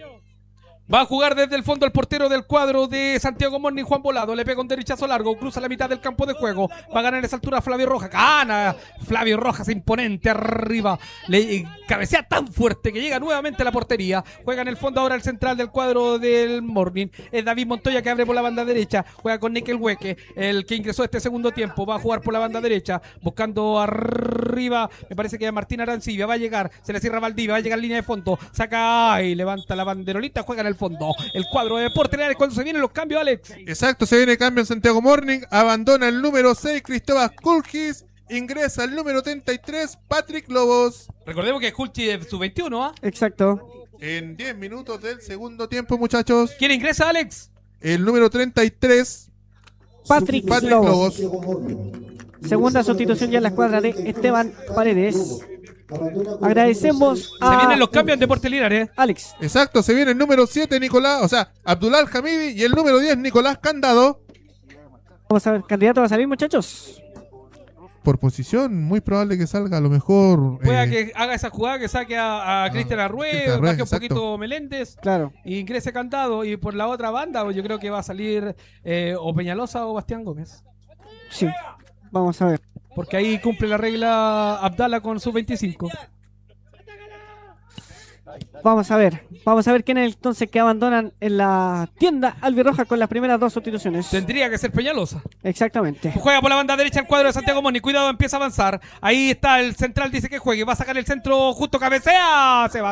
Va a jugar desde el fondo el portero del cuadro de Santiago Morning, Juan Volado. Le pega un derechazo largo, cruza la mitad del campo de juego. Va a ganar esa altura Flavio Rojas. Gana Flavio Rojas, imponente arriba. Le cabecea tan fuerte que llega nuevamente a la portería. Juega en el fondo ahora el central del cuadro del Morning. Es David Montoya que abre por la banda derecha. Juega con Nickelhueque, el que ingresó este segundo tiempo. Va a jugar por la banda derecha, buscando arriba. Me parece que Martín Arancibia va a llegar. Se le cierra Valdivia, va a llegar línea de fondo. Saca y levanta la banderolita. Juega en el fondo el cuadro de Deportes Linares cuando se vienen los cambios, Alex. Exacto, se viene cambio en Santiago Morning, abandona el número 6 Cristóbal Kulkis, ingresa el número 33 Patrick Lobos. Recordemos que Kulchi es su 21, ¿ah? Exacto. En 10 minutos del segundo tiempo, muchachos. ¿Quién ingresa, Alex? El número 33 Patrick Lobos. Segunda sustitución ya en la escuadra de Esteban Paredes. Agradecemos a... Se vienen los cambios en Deportes Linares. Alex. Exacto, se viene el número 7 Nicolás, o sea, Abdulal Hamidi, y el número 10 Nicolás Candado. Vamos a ver, candidato va a salir, muchachos. Por posición, muy probable que salga a lo mejor. Pueda que haga esa jugada, que saque a Cristian Arrué, baje un poquito Meléndez, claro, y ingrese Candado. Y por la otra banda, yo creo que va a salir o Peñalosa o Bastián Gómez. Sí, vamos a ver. Porque ahí cumple la regla Abdala con sus 25. Vamos a ver quién es entonces que abandonan en la tienda albirroja con las primeras dos sustituciones. Tendría que ser Peñalosa. Exactamente. Juega por la banda derecha el cuadro de Santiago Morning. Cuidado, empieza a avanzar. Ahí está el central, dice que juegue. Va a sacar el centro, justo cabecea. Se va.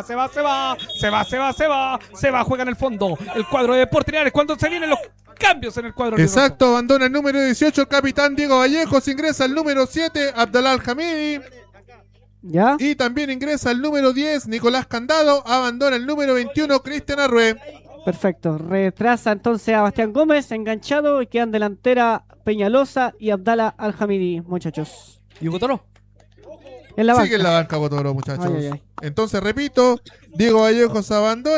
Juega en el fondo. El cuadro de Deportes Linares cuando se vienen los cambios en el cuadro. Exacto, abandona el número 18 el capitán Diego Vallejos. Ingresa el número 7 Abdalal Hamidi. ¿Ya? Y también ingresa el número 10 Nicolás Candado. Abandona el número 21 Cristian Arrué. Perfecto. Retrasa entonces a Bastián Gómez enganchado y quedan delantera Peñalosa y Abdala Al-Hamidi, muchachos. ¿Y Botoró? En la banca. Sigue en la banca Botoró, muchachos. Ay. Entonces, repito, Diego Vallejos abandona.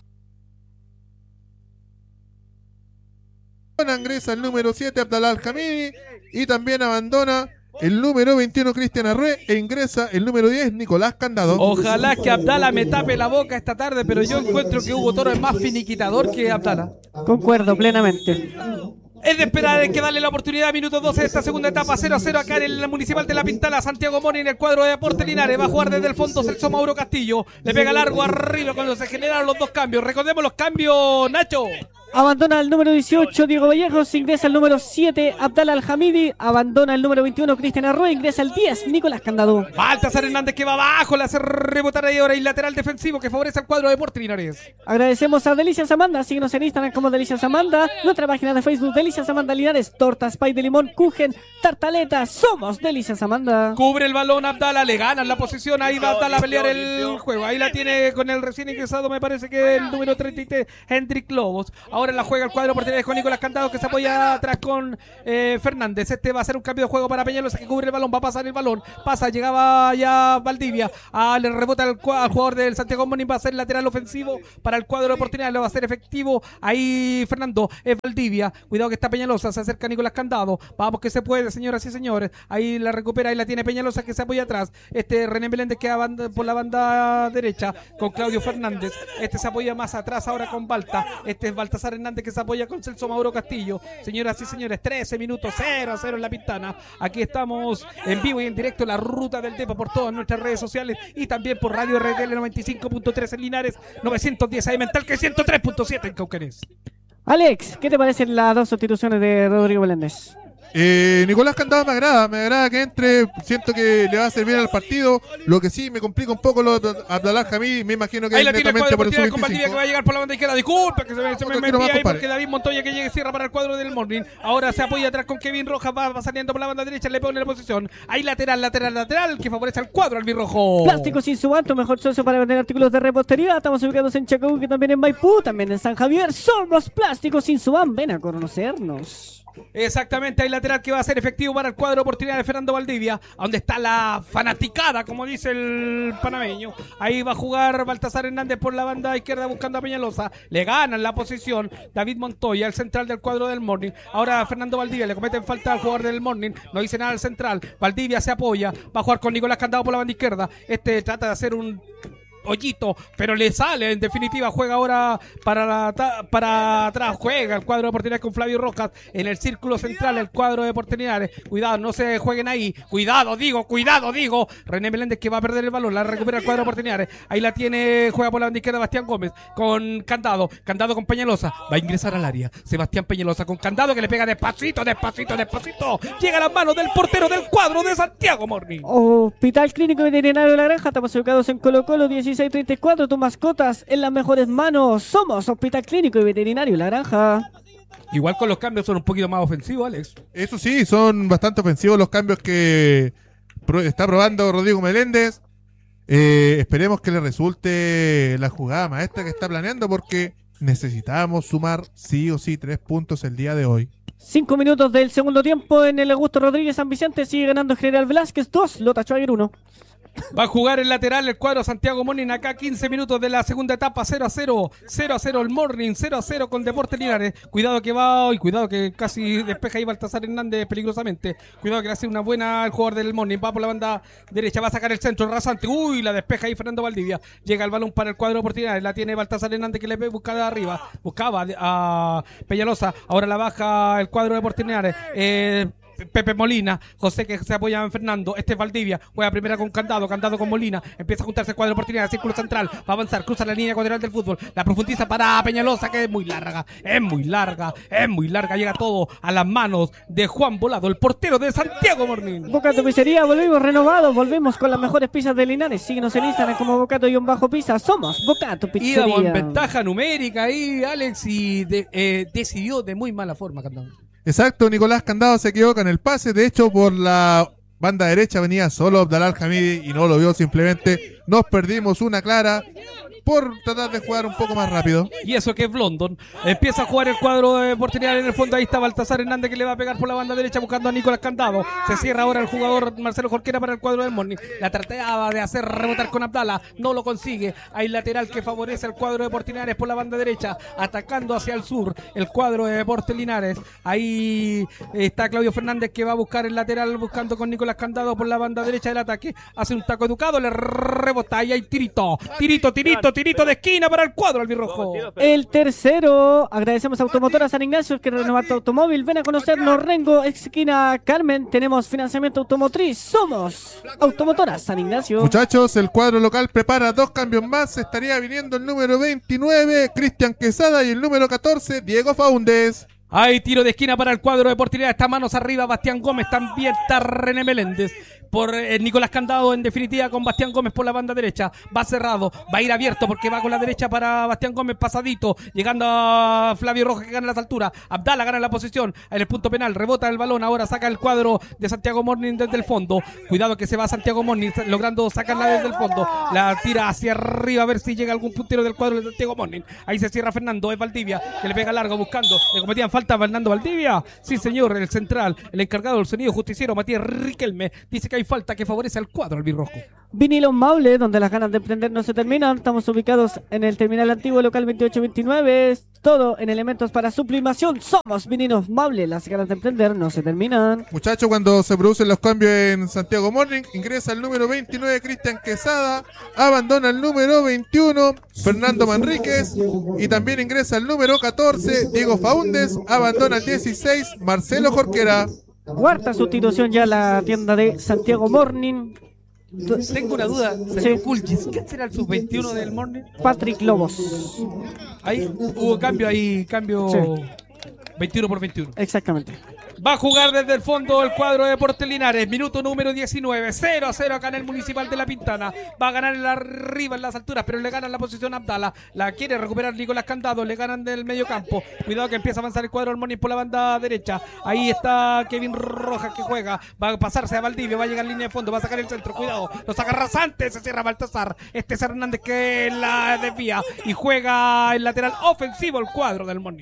Ingresa el número 7 Abdalá Al-Hamidi. Y también abandona el número 21 Cristian Arrué e ingresa el número 10 Nicolás Candado. Ojalá que Abdala me tape la boca esta tarde, pero yo encuentro que Hugo Toro es más finiquitador que Abdala. Concuerdo plenamente. Es de esperar, hay que darle la oportunidad. Minuto 12 de esta segunda etapa, 0-0 acá en el Municipal de La Pintana. Santiago Morning en el cuadro de Deportes Linares. Va a jugar desde el fondo Celso Mauro Castillo. Le pega largo arriba cuando se generaron los dos cambios. Recordemos los cambios, Nacho. Abandona el número 18 Diego Vallejos, ingresa el número 7 Abdala Al-Hamidi, abandona el número 21 Cristian Arroyo, ingresa el 10 Nicolás Candado. Baltasar Hernández que va abajo, le hace rebotar ahí ahora y lateral defensivo que favorece al cuadro de Deportes Linares. Agradecemos a Delicias Amanda, síguenos en Instagram como Delicias Amanda, nuestra página de Facebook Delicias Amanda Linares, tortas, pay de limón, kuchen, tartaletas, somos Delicias Amanda. Cubre el balón Abdala, le ganan la posición, ahí va Abdala a pelear el juego, ahí la tiene con el recién ingresado, me parece que el número 33 Hendrik Lobos. Ahora la juega el cuadro portería con Nicolás Candado que se apoya atrás con Fernández. Este va a ser un cambio de juego para Peñalosa que cubre el balón, va a pasar el balón, pasa, llegaba ya Valdivia, le rebota al jugador del Santiago Morning, va a ser lateral ofensivo para el cuadro de Portería, lo va a ser efectivo, ahí Fernando, es Valdivia, cuidado que está Peñalosa, se acerca Nicolás Candado, vamos que se puede señoras y señores, ahí la recupera, ahí la tiene Peñalosa que se apoya atrás, René Meléndez queda por la banda derecha con Claudio Fernández, se apoya más atrás ahora con Balta, es Baltasar Baltasar Hernández que se apoya con Celso Mauro Castillo. Señoras y señores, 13 minutos, 0-0 en la Pintana. Aquí estamos en vivo y en directo en la Ruta del Depa por todas nuestras redes sociales y también por Radio RTL 95.3 en Linares, 910 AM en Talca, 103.7 en Cauquenes. Alex, ¿qué te parecen las dos sustituciones de Rodrigo Meléndez? Nicolás Candado me agrada que entre, siento que le va a servir al partido. Lo que sí me complica un poco lo de Abdallah Hamid, me imagino que ahí es la tiene el netamente cuadro por el Portilla con Valdivia que va a llegar por la banda izquierda. Disculpa que se me envía ahí porque David Montoya que llegue cierra para el cuadro del Morning. Ahora se apoya atrás con Kevin Rojas, va saliendo por la banda derecha, le pone la posición. Ahí lateral que favorece al cuadro albirrojo. Plásticos Insuban, tu mejor socio para vender artículos de repostería. Estamos ubicados en Chacabuco y también en Maipú, también en San Javier. Somos Plásticos Insuban, ven a conocernos. Exactamente, hay lateral que va a ser efectivo para el cuadro de oportunidad de Fernando Valdivia, donde está la fanaticada, como dice el panameño. Ahí va a jugar Baltasar Hernández por la banda izquierda buscando a Peñalosa. Le ganan la posición David Montoya, el central del cuadro del Morning. Ahora Fernando Valdivia, le cometen falta al jugador del Morning, no dice nada al central. Valdivia se apoya, va a jugar con Nicolás Candado por la banda izquierda. Trata de hacer un hoyito, pero le sale, en definitiva juega ahora para atrás, juega el cuadro de oportunidades con Flavio Rojas en el círculo central, el cuadro de oportunidades, cuidado, no se jueguen ahí, cuidado digo, René Meléndez que va a perder el balón, la recupera el cuadro de oportunidades, ahí la tiene, juega por la banda izquierda Bastián Gómez con Candado con Peñalosa, va a ingresar al área, Sebastián Peñalosa con Candado que le pega despacito, llega a las manos del portero del cuadro de Santiago Morning. Hospital Clínico Veterinario de La Granja, estamos ubicados en Colo Colo 1634, tus mascotas en las mejores manos. Somos Hospital Clínico y Veterinario La Granja. Igual con los cambios son un poquito más ofensivos, Alex. Eso sí, son bastante ofensivos los cambios que está probando Rodrigo Meléndez. Esperemos que le resulte la jugada maestra que está planeando porque necesitamos sumar sí o sí 3 puntos el día de hoy. 5 minutos del segundo tiempo en el Augusto Rodríguez San Vicente, sigue ganando General Velázquez 2, Lota Schwager 1. Va a jugar el lateral el cuadro Santiago Morning acá 15 minutos de la segunda etapa, 0-0 el Morning, 0-0 con Deportes Linares. Cuidado que va hoy, cuidado que casi despeja ahí Baltasar Hernández peligrosamente. Cuidado que le hace una buena el jugador del Morning, va por la banda derecha, va a sacar el centro rasante. Uy, la despeja ahí Fernando Valdivia. Llega el balón para el cuadro de oportunidades, la tiene Baltasar Hernández que le busca de arriba. Buscaba a Peñalosa, ahora la baja el cuadro de oportunidades. Pepe Molina, José que se apoya en Fernando, es Valdivia, juega primera con Candado con Molina, empieza a juntarse el cuadro de oportunidad, círculo central, va a avanzar, cruza la línea ecuatorial del fútbol, la profundiza para Peñalosa que es muy larga, llega todo a las manos de Juan Volado, el portero de Santiago Morning. Bocato Pizzería, volvimos renovados, volvemos con las mejores pizzas de Linares, síguenos en Instagram como Bocato-Pizza, somos Bocato Pizzería. Íbamos en ventaja numérica ahí, Alex, y decidió de muy mala forma Candado. Exacto, Nicolás Candado se equivoca en el pase, de hecho por la banda derecha venía solo Abdallah Hamid y no lo vio, simplemente nos perdimos una clara por tratar de jugar un poco más rápido. Y eso que es London. Empieza a jugar el cuadro de oportunidad en el fondo. Ahí está Baltasar Hernández que le va a pegar por la banda derecha buscando a Nicolás Candado. Se cierra ahora el jugador Marcelo Jorquera para el cuadro del Morning. La trataba de hacer rebotar con Abdala. No lo consigue. Hay lateral que favorece al cuadro de oportunidades por la banda derecha. Atacando hacia el sur el cuadro de Deportes Linares. Ahí está Claudio Fernández que va a buscar el lateral buscando con Nicolás Candado por la banda derecha del ataque. Hace un taco educado. Le rebota. Ahí hay tirito de esquina para el cuadro albirrojo. El tercero, agradecemos a Automotora San Ignacio que renueva tu automóvil. Ven a conocernos, Rengo, esquina Carmen. Tenemos financiamiento automotriz. Somos Automotora San Ignacio. Muchachos, el cuadro local prepara 2 cambios más. Estaría viniendo el número 29, Cristian Quesada, y el número 14, Diego Faúndez. Hay tiro de esquina para el cuadro de oportunidad. Está manos arriba Bastián Gómez. También está René Meléndez. Por Nicolás Candado, en definitiva, con Bastián Gómez por la banda derecha. Va cerrado, va a ir abierto porque va con la derecha para Bastián Gómez, pasadito. Llegando a Flavio Rojas que gana las alturas. Abdala gana la posición en el punto penal. Rebota el balón. Ahora saca el cuadro de Santiago Morning desde el fondo. Cuidado que se va Santiago Morning logrando sacarla desde el fondo. La tira hacia arriba a ver si llega algún puntero del cuadro de Santiago Morning. Ahí se cierra Fernando. Es Valdivia que le pega largo buscando. Le cometían falta a Fernando Valdivia. Sí, señor, el central, el encargado del sonido justiciero Matías Riquelme dice que hay falta que favorece al cuadro albirrojo. Vinilos Maule, donde las ganas de emprender no se terminan. Estamos ubicados en el terminal antiguo local 2829. Todo en elementos para sublimación. Somos Vinilos Maule. Las ganas de emprender no se terminan. Muchachos, cuando se producen los cambios en Santiago Morning, ingresa el número 29 Cristian Quesada, abandona el número 21 Fernando Manríquez y también ingresa el número 14 Diego Faúndez, abandona el 16 Marcelo Jorquera. Cuarta sustitución ya la tienda de Santiago Morning. Tengo una duda, señor Kulchis. ¿Qué será el sub-21 del Morning? Patrick Lobos. Ahí hubo cambio, Sí. 21 por 21. Exactamente. Va a jugar desde el fondo el cuadro de Deportes Linares. Minuto número 19. 0-0 acá en el Municipal de La Pintana. Va a ganar en arriba en las alturas, pero le ganan la posición a Abdala. La quiere recuperar Nicolás Candado. Le ganan del medio campo. Cuidado que empieza a avanzar el cuadro del Morning por la banda derecha. Ahí está Kevin Rojas que juega. Va a pasarse a Valdivia. Va a llegar en línea de fondo. Va a sacar el centro. Cuidado. Lo saca rasante. Se cierra Baltasar. Este es Hernández que la desvía. Y juega el lateral ofensivo el cuadro del Morning.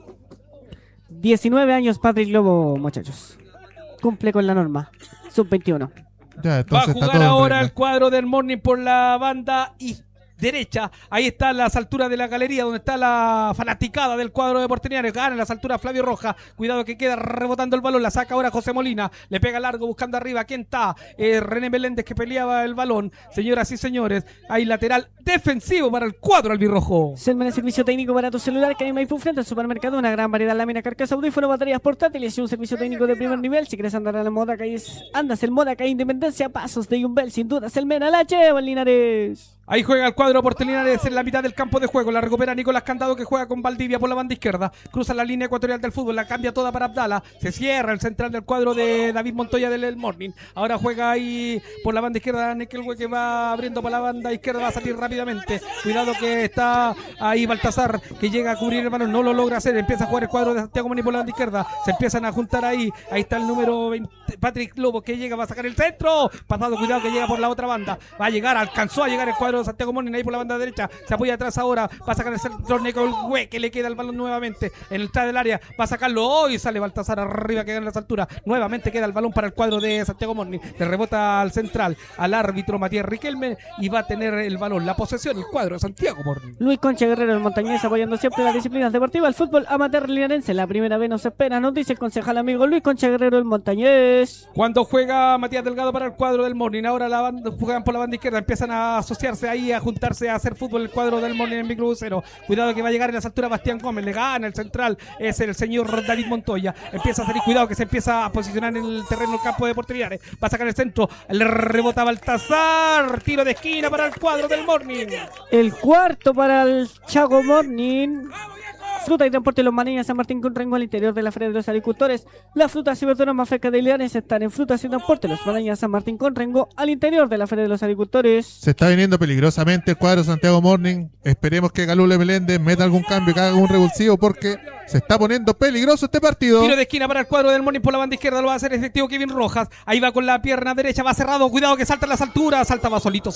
19 años Patrick Lobo, muchachos. Cumple con la norma. Sub-21. Ya, Va a entonces está jugar todo en ahora regla. el cuadro del Morning por la banda derecha. Ahí está a las alturas de la galería donde está la fanaticada del cuadro de Deportes Linares. Gana en las alturas Flavio Rojas. Cuidado que queda rebotando el balón. La saca ahora José Molina. Le pega largo buscando arriba. ¿Quién está? René Meléndez que peleaba el balón. Señoras y señores, hay lateral defensivo para el cuadro albirrojo. Selman es servicio técnico para tu celular que hay en Maipú frente al supermercado. Una gran variedad de lámina, carcasa, audífono, baterías portátiles y un servicio técnico de primer nivel. Si quieres andar a la moda, andas el moda que hay Independencia, pasos de Yumbel, sin duda Selman, la lleva el Linares. Ahí juega el cuadro Deportes Linares en la mitad del campo de juego. La recupera Nicolás Candado que juega con Valdivia por la banda izquierda. Cruza la línea ecuatorial del fútbol. La cambia toda para Abdala. Se cierra el central del cuadro de David Montoya del Morning. Ahora juega ahí por la banda izquierda Nekelwe que va abriendo para la banda izquierda. Va a salir rápidamente. Cuidado que está ahí Baltasar que llega a cubrir el balón. No lo logra hacer. Empieza a jugar el cuadro de Santiago Morning por la banda izquierda. Se empiezan a juntar ahí. Ahí está el número 20. Patrick Lobo que llega. Va a sacar el centro. Pasado. Cuidado que llega por la otra banda. Va a llegar. Alcanzó a llegar el cuadro de Santiago Morning ahí por la banda derecha, se apoya atrás ahora, va a sacar el centro Nekelwe que le queda el balón nuevamente en el entrada del área, va a sacarlo y sale Baltasar arriba que gana las alturas, nuevamente queda el balón para el cuadro de Santiago Morning, le rebota al central, al árbitro Matías Riquelme y va a tener el balón, la posesión, el cuadro de Santiago Morning. Luis Concha Guerrero, el montañés, apoyando siempre las disciplinas deportivas, el fútbol amateur linarense, la primera vez nos espera, nos dice el concejal amigo Luis Concha Guerrero, el montañés. Cuando juega Matías Delgado para el cuadro del Morning, ahora la banda, juegan por la banda izquierda, empiezan a asociarse ahí, a juntarse, a hacer fútbol el cuadro del Morning en microbusero. Cuidado que va a llegar en las alturas Bastián Gómez, le gana el central, es el señor David Montoya, empieza a salir, cuidado que se empieza a posicionar en el terreno del campo de Deportes Linares, va a sacar el centro, le rebota Baltasar, tiro de esquina para el cuadro del Morning. El cuarto para el Chago Morning. Fruta y transporte Los Maneñas San Martín con Rengo al interior de la Feria de los Agricultores. Las frutas y verduras más frescas de Linares están en Frutas y Transporte Los Maneñas San Martín con Rengo al interior de la Feria de los Agricultores. Se está viniendo peligrosamente el cuadro Santiago Morning. Esperemos que Galule Meléndez meta algún cambio, que haga un revulsivo porque se está poniendo peligroso este partido. Tiro de esquina para el cuadro del Morning por la banda izquierda, lo va a hacer efectivo Kevin Rojas. Ahí va con la pierna derecha, va cerrado, cuidado que salta en las alturas, salta, va solito.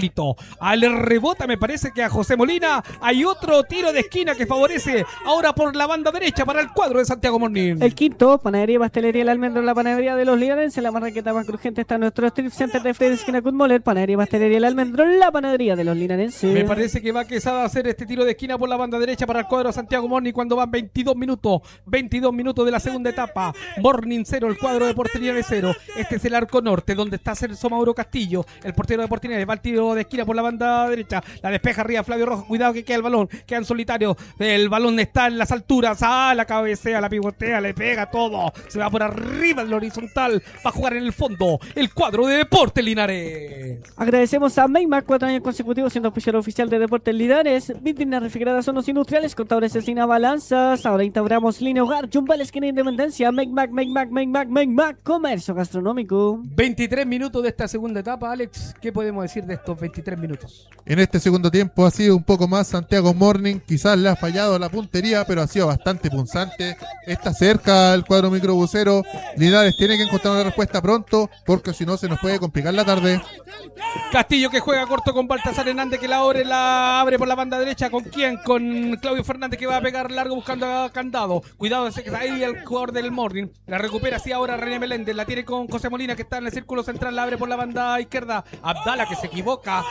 Al rebota me parece que a José Molina. Hay otro tiro de esquina que favorece ahora por la banda derecha para el cuadro de Santiago Morning. El quinto, Panadería y Pastelería El Almendro, la panadería de los linarenses, la marraqueta más crujiente está en nuestro strip center de Freddy Esquina Kutmoller, Panadería y Pastelería El Almendro, la panadería de los linarenses. Me parece que va Quesada a hacer este tiro de esquina por la banda derecha para el cuadro de Santiago Morning cuando van 22 minutos de la segunda etapa. Morning 0, el cuadro de Deportes Linares 0. Este es el arco norte donde está Celso Mauro Castillo, el portero de Deportes Linares. Va el tiro de esquina por la banda derecha, la despeja arriba Flavio Rojas, cuidado que queda el balón, queda en solitario, el balón está en las alturas, la cabecea, la pivotea, le pega todo, se va por arriba en la horizontal, va a jugar en el fondo el cuadro de Deportes Linares. Agradecemos a Maymac, 4 años consecutivos siendo oficial oficial de Deportes Linares, Vitrinas Refrigeradas, Zonos Industriales, Contadores Esquina Balanzas, ahora instauramos Línea Hogar, Jumbal Esquina Independencia, Maymac, Comercio Gastronómico. 23 minutos de esta segunda etapa, Alex, ¿qué podemos decir de estos 23 minutos? En este segundo tiempo ha sido un poco más Santiago Morning, quizás le ha fallado la puntería, pero ha sido bastante punzante. Está cerca el cuadro microbusero. Linares tiene que encontrar una respuesta pronto, porque si no se nos puede complicar la tarde. Castillo que juega corto con Baltasar Hernández que la abre por la banda derecha. ¿Con quién? Con Claudio Fernández que va a pegar largo buscando juega Candado. Cuidado, ese que está ahí el jugador del Morning. La recupera así ahora René Meléndez. La tiene con José Molina, que está en el círculo central. La abre por la banda izquierda. Abdala, que se equivoca.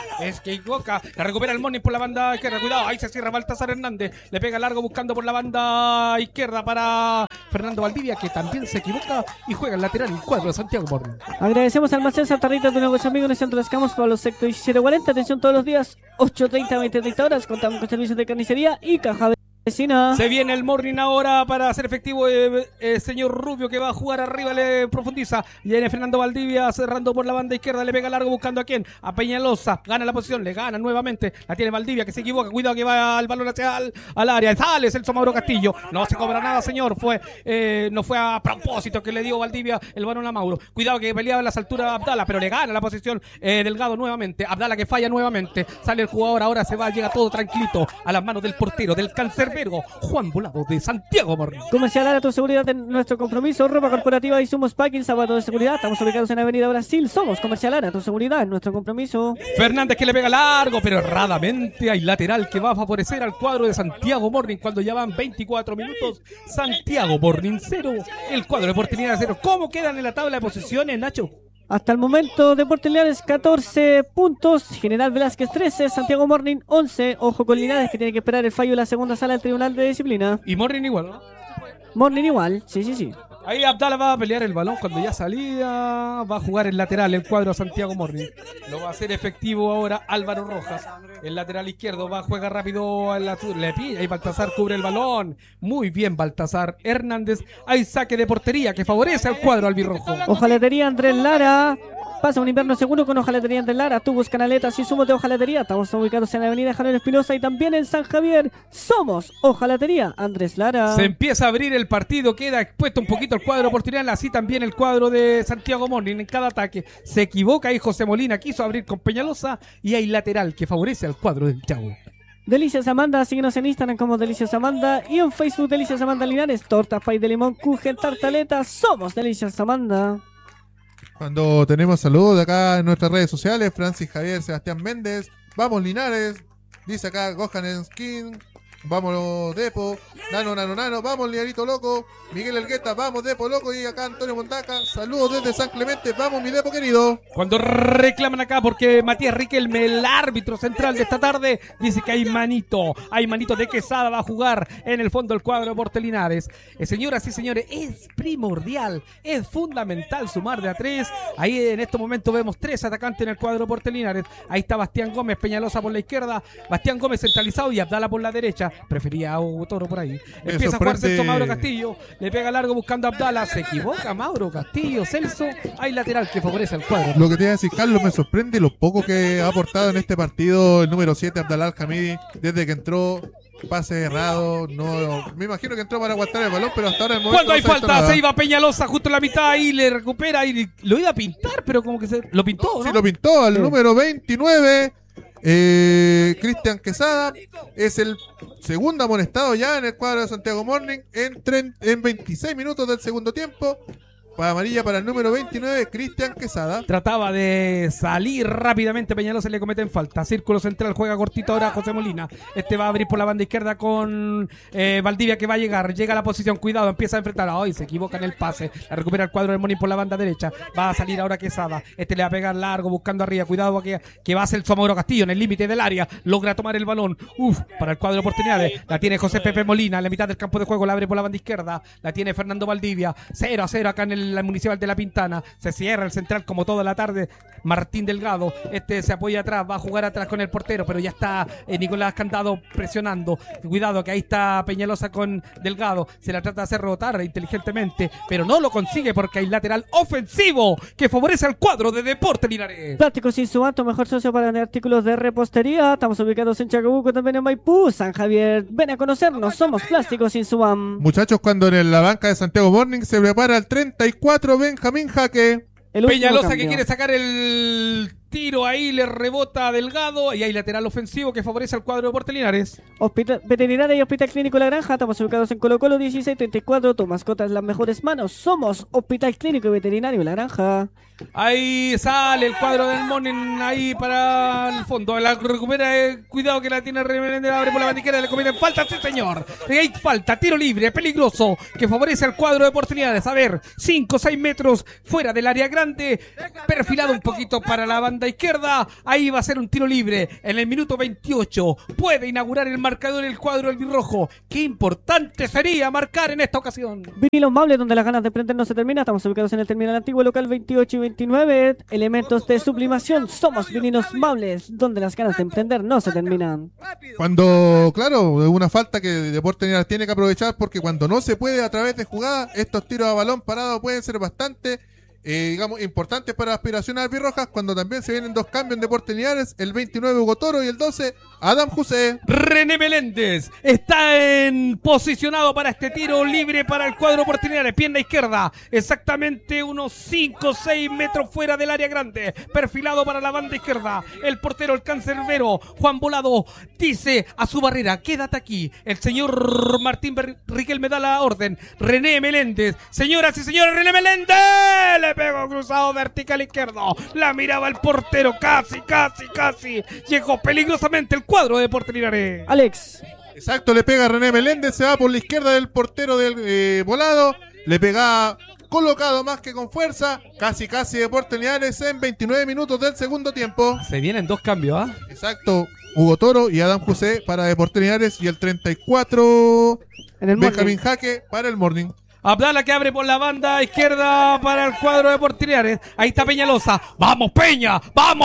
La recupera el Morning por la banda izquierda. Cuidado, ahí se cierra Baltasar Hernández. Le pega largo buscando por la banda izquierda para Fernando Valdivia, que también se equivoca y juega el lateral el cuadro de Santiago Morning. Agradecemos al Almacén Santa Rita de negocio amigo en el centro de Escamos para los sector 1740. Atención todos los días, 8:30 a 20:30 horas. Contamos con servicios de carnicería y caja vecina. Se viene el Morning ahora para hacer efectivo señor Rubio, que va a jugar arriba, le profundiza. Viene Fernando Valdivia cerrando por la banda izquierda, le pega largo buscando a quién, a Peñalosa, gana la posición, le gana nuevamente, la tiene Valdivia, que se equivoca, cuidado que va el balón hacia al área, sale Celso Mauro Castillo, no se cobra nada señor, no fue a propósito que le dio Valdivia el balón a Mauro, cuidado que peleaba en las alturas de Abdala, pero le gana la posición Delgado nuevamente, Abdala que falla nuevamente, sale el jugador, ahora se va, llega todo tranquilito a las manos del portero, del cancerbero Juan Volado de Santiago Morning. Comercial Ara, tu seguridad en nuestro compromiso. Ropa corporativa y Sumos Packing, zapatos de seguridad. Estamos ubicados en Avenida Brasil. Somos Comercial Ara, tu seguridad en nuestro compromiso. Fernández que le pega largo, pero erradamente hay lateral que va a favorecer al cuadro de Santiago Morning cuando ya van 24 minutos. Santiago Morning 0, el cuadro de Oportunidad 0. ¿Cómo quedan en la tabla de posiciones, Nacho? Hasta el momento, Deportes Linares 14 puntos, General Velázquez 13, Santiago Morning 11. Ojo con Linares, que tiene que esperar el fallo de la segunda sala del Tribunal de Disciplina. Y Morning igual, ¿no? Morning igual, sí. Ahí Abdala va a pelear el balón cuando ya salía. Va a jugar el lateral, el cuadro de Santiago Morning. Lo va a hacer efectivo ahora Álvaro Rojas. El lateral izquierdo va a jugar rápido al azul. Le pilla y Baltasar cubre el balón. Muy bien Baltasar Hernández. Hay saque de portería que favorece al cuadro albirrojo. Hojalatería Andrés Lara. Pasa un invierno seguro con Hojalatería Andrés Lara. Tubos, canaletas y zumos de hojalatería. Estamos ubicados en la avenida Javier Espinosa y también en San Javier. Somos Hojalatería Andrés Lara. Se empieza a abrir el partido. Queda expuesto un poquito el cuadro portería. Así también el cuadro de Santiago Morning en cada ataque. Se equivoca ahí José Molina. Quiso abrir con Peñalosa. Y hay lateral que favorece al cuadro del Chavo. Delicias Amanda, síguenos en Instagram como Delicias Amanda y en Facebook Delicias Amanda Linares. Tortas, pay de limón, kuchen, tartaleta. Somos Delicias Amanda. Cuando tenemos saludos de acá en nuestras redes sociales, Francis Javier, Sebastián Méndez, vamos Linares, dice acá Gohan Skin, vamos Depo, Nano, vamos Liarito Loco, Miguel Elgueta, vamos Depo Loco, y acá Antonio Montaca, saludos desde San Clemente, vamos mi Depo querido. Cuando reclaman acá porque Matías Riquelme, el árbitro central de esta tarde, dice que hay manito de Quesada, va a jugar en el fondo el cuadro de Porte Linares. Señoras y señores, es primordial, es fundamental sumar de a 3, ahí en estos momentos vemos 3 atacantes en el cuadro de Porte Linares, ahí está Bastián Gómez, Peñalosa por la izquierda, Bastián Gómez centralizado y Abdala por la derecha, prefería a Hugo Toro por ahí, empieza a jugar Celso Mauro Castillo, le pega largo buscando a Abdala, se equivoca Mauro Castillo, Celso, hay lateral que favorece al cuadro. Lo que te iba a decir, Carlos, me sorprende lo poco que ha aportado en este partido el número 7, Abdalá Al-Hamidi, desde que entró, pase errado, no, me imagino que entró para aguantar el balón, pero hasta ahora el momento cuando hay no se ha visto falta, nada. se iba Peñalosa justo en la mitad y le recupera y lo iba a pintar, pero como que lo pintó, ¿no? Sí, lo pintó al número 29. Cristian Quesada es el segundo amonestado ya en el cuadro de Santiago Morning en 26 minutos del segundo tiempo. Para amarilla para el número 29, Cristian Quesada. Trataba de salir rápidamente, Peñalosa le cometen falta. Círculo central, juega cortito ahora José Molina. Este va a abrir por la banda izquierda con Valdivia, que va a llegar. Llega a la posición, cuidado, empieza a enfrentar. Ay, se equivoca en el pase. La recupera el cuadro del Morning por la banda derecha. Va a salir ahora Quesada. Este le va a pegar largo, buscando arriba. Cuidado que va a ser el Mauro Castillo en el límite del área. Logra tomar el balón. Para el cuadro de oportunidades. La tiene José Pepe Molina en la mitad del campo de juego. La abre por la banda izquierda. La tiene Fernando Valdivia. 0-0 acá en la Municipal de La Pintana. Se cierra el central como toda la tarde. Martín Delgado. Este se apoya atrás. Va a jugar atrás con el portero. Pero ya está Nicolás Candado presionando. Cuidado que ahí está Peñalosa con Delgado. Se la trata de hacer rotar inteligentemente. Pero no lo consigue porque hay lateral ofensivo que favorece al cuadro de Deportes Linares. Plásticos Insuman, tu mejor socio para artículos de repostería. Estamos ubicados en Chacabuco, también en Maipú, San Javier. Ven a conocernos. Somos Plásticos Insuman. Muchachos, cuando en la banca de Santiago Morning se prepara el 34 Benjamín Jaque. Peñalosa que quiere sacar el tiro ahí le rebota a Delgado y hay lateral ofensivo que favorece al cuadro de Deportes Linares. Veterinaria y Hospital Clínico La Granja, estamos ubicados en Colo Colo 1634, tu mascota en las mejores manos, somos Hospital Clínico y Veterinario La Granja. Ahí sale el cuadro del Morning ahí para el fondo. La recupera, cuidado que la tiene René Meléndez, abre por la bandijera, le cometen falta, sí señor. Y hay falta, tiro libre, peligroso, que favorece al cuadro de oportunidades. A ver, 5 o 6 metros fuera del área grande, perfilado un poquito para la banda izquierda. Ahí va a ser un tiro libre en el minuto 28. Puede inaugurar el marcador el cuadro albirrojo. Qué importante sería marcar en esta ocasión. Vinilos Mables, donde las ganas de emprender no se terminan. Estamos ubicados en el terminal antiguo local 28 y 29. Elementos de sublimación. Somos Vinilos Mables, donde las ganas de emprender no se terminan. Cuando, claro, es una falta que Deportes Linares tiene que aprovechar, porque cuando no se puede a través de jugadas, estos tiros a balón parado pueden ser bastante digamos, importantes para aspiraciones albirrojas, cuando también se vienen dos cambios en Deportes Linares, el 29 Hugo Toro y el 12 Adam José. René Meléndez está posicionado para este tiro libre para el cuadro Deportes Linares, pierna izquierda, exactamente unos 5 o 6 metros fuera del área grande, perfilado para la banda izquierda, el portero, el cancerbero Juan Volado, dice a su barrera, quédate aquí, el señor Martín Riquelme da la orden, René Meléndez, señoras y señores, René Meléndez, le pegó cruzado vertical izquierdo, la miraba el portero, casi, llegó peligrosamente el cuadro de Deportes Linares. Alex. Exacto, le pega a René Meléndez, se va por la izquierda del portero del Volado, le pega colocado más que con fuerza, casi Deportes Linares en 29 minutos del segundo tiempo. Se vienen dos cambios, ¿ah? Exacto, Hugo Toro y Adam José para Deportes Linares y el 34 Benjamín Jaque para el Morning. Abdala que abre por la banda izquierda para el cuadro de Deportes Linares. Ahí está Peñalosa. ¡Vamos Peña!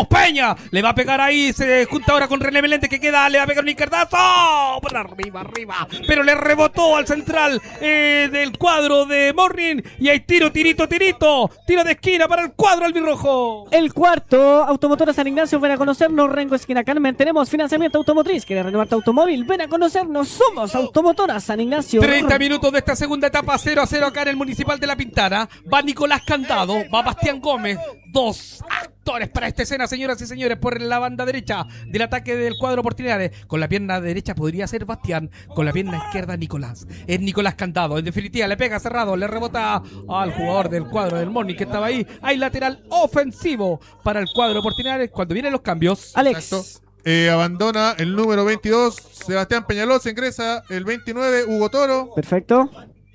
Le va a pegar ahí, se junta ahora con René Meléndez que queda, le va a pegar un izquierdazo. Por arriba. Pero le rebotó al central del cuadro de Morning. Y hay tiro de esquina para el cuadro albirrojo. El cuarto, Automotora San Ignacio, ven a conocernos. Rengo esquina Carmen, tenemos financiamiento automotriz. ¿Quieres renovar tu automóvil? Ven a conocernos, somos Automotora San Ignacio. 30 minutos de esta segunda etapa, 0-0 acá en el Municipal de La Pintana. Va Nicolás Candado, va Bastián Gómez. Dos actores para esta escena, señoras y señores, por la banda derecha del ataque del cuadro Deportes Linares. Con la pierna derecha podría ser Bastián, con la pierna izquierda Nicolás. Es Nicolás Candado, en definitiva le pega cerrado, le rebota al jugador del cuadro del Morning que estaba ahí. Hay lateral ofensivo para el cuadro Deportes Linares cuando vienen los cambios. Alex. Exacto. Abandona el número 22 Sebastián Peñalosa, ingresa el 29 Hugo Toro. Perfecto.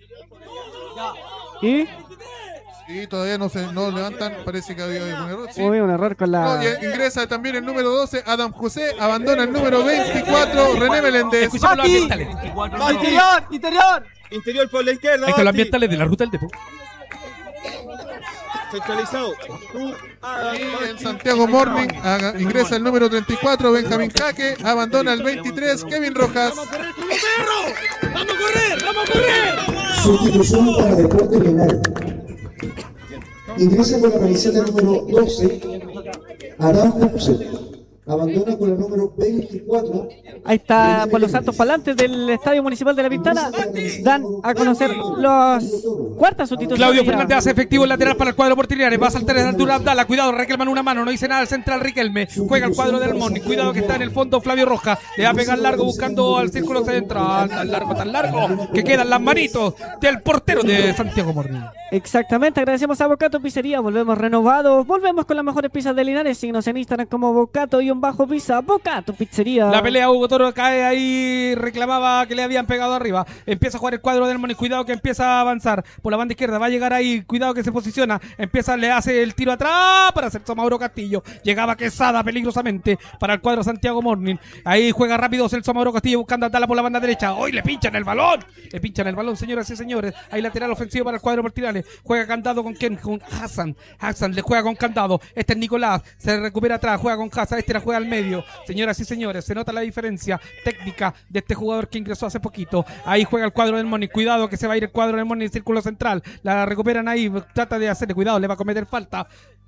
Y todavía no levantan, parece que había un error. Sí. Uy, un error con la... Ingresa también el número 12 Adam José, abandona el número 24 René Meléndez. Escuchemos los ambientales. Interior por la izquierda. Ahí están los ambientales de la ruta del Depo. Centralizado. Y en Santiago Morning ingresa el número 34 Benjamín Jaque, abandona el 23 Kevin Rojas. ¡Vamos a correr! Sustitución para Deportes Linares. Ingresa con la camiseta número 12 Aranjo José. Abandona con la número 24. Ahí está, por los altos parlantes del Estadio Municipal de La Pintana, dan a conocer los cuartas sustituciones. Claudio Fernández hace efectivo el lateral para el cuadro Deportes Linares. Va a saltar en altura Abdala. Cuidado, Riquelme una mano. No dice nada el central Riquelme. Juega el cuadro del Morning. Cuidado que está en el fondo Flavio Rojas. Le va a pegar largo buscando al círculo central. Tan largo que quedan las manitos del portero de Santiago Morning. Exactamente, agradecemos a Bocato Pizzería. Volvemos renovados. Volvemos con las mejores pizzas de Linares. Síguenos en Instagram como Bocato_pizza. Bocato Pizzería. La pelea, Hugo Toro cae ahí, reclamaba que le habían pegado arriba. Empieza a jugar el cuadro del Morning. Cuidado que empieza a avanzar por la banda izquierda. Va a llegar ahí. Cuidado que se posiciona. Le hace el tiro atrás para Celso Mauro Castillo. Llegaba Quesada peligrosamente para el cuadro Santiago Morning. Ahí juega rápido Celso Mauro Castillo buscando a Dala por la banda derecha. Hoy le pinchan el balón. Señoras y señores. Hay lateral ofensivo para el cuadro Portilales. Juega Candado con quién? Con Hassan. Hassan le juega con Candado. Este es Nicolás. Se recupera atrás. Juega con Hassan. Este la juega al medio. Señoras y señores, se nota la diferencia técnica de este jugador que ingresó hace poquito. Ahí juega el cuadro del Morning. Cuidado que se va a ir el cuadro del Morning en círculo central. La recuperan ahí. Trata de hacerle cuidado. Le va a cometer falta.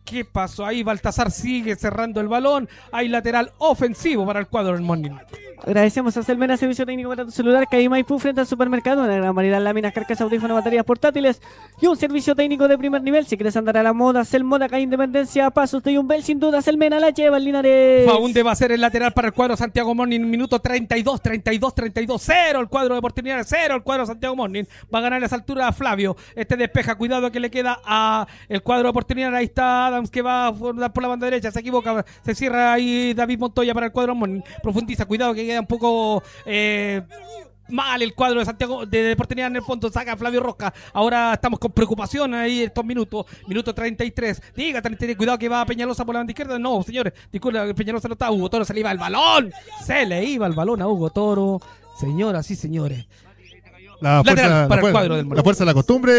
¿Qué pasó ahí? Baltasar sigue cerrando el balón. Hay lateral ofensivo para el cuadro del Morning. Agradecemos a Selmena, servicio técnico para tu celular, Calle Maipú, frente al supermercado. Una gran variedad de láminas, carcasas, audífonos, baterías portátiles y un servicio técnico de primer nivel. Si quieres andar a la moda, Selmoda, Calle Independencia, Pasos de Yumbel, sin duda, Selmena la lleva en Linares. Faunde va a ser el lateral para el cuadro Santiago Morning. Minuto 32, 0 el cuadro de Porteña, 0 el cuadro Santiago Morning. Va a ganar a esa altura a Flavio. Despeja, cuidado que le queda a el cuadro de Porteña. Ahí está Adams que va a dar por la banda derecha, se equivoca, se cierra ahí David Montoya para el cuadro Morning. Profundiza, cuidado que queda un poco mal el cuadro de Santiago de Deportividad en el fondo, saca a Flavio Roca. Ahora estamos con preocupación ahí estos minuto 33. Diga, cuidado que va Peñalosa por la banda izquierda. No, señores, disculpe, Peñalosa no está. Hugo Toro se le iba el balón. Se le iba el balón a Hugo Toro. Señoras y señores. La fuerza de la costumbre.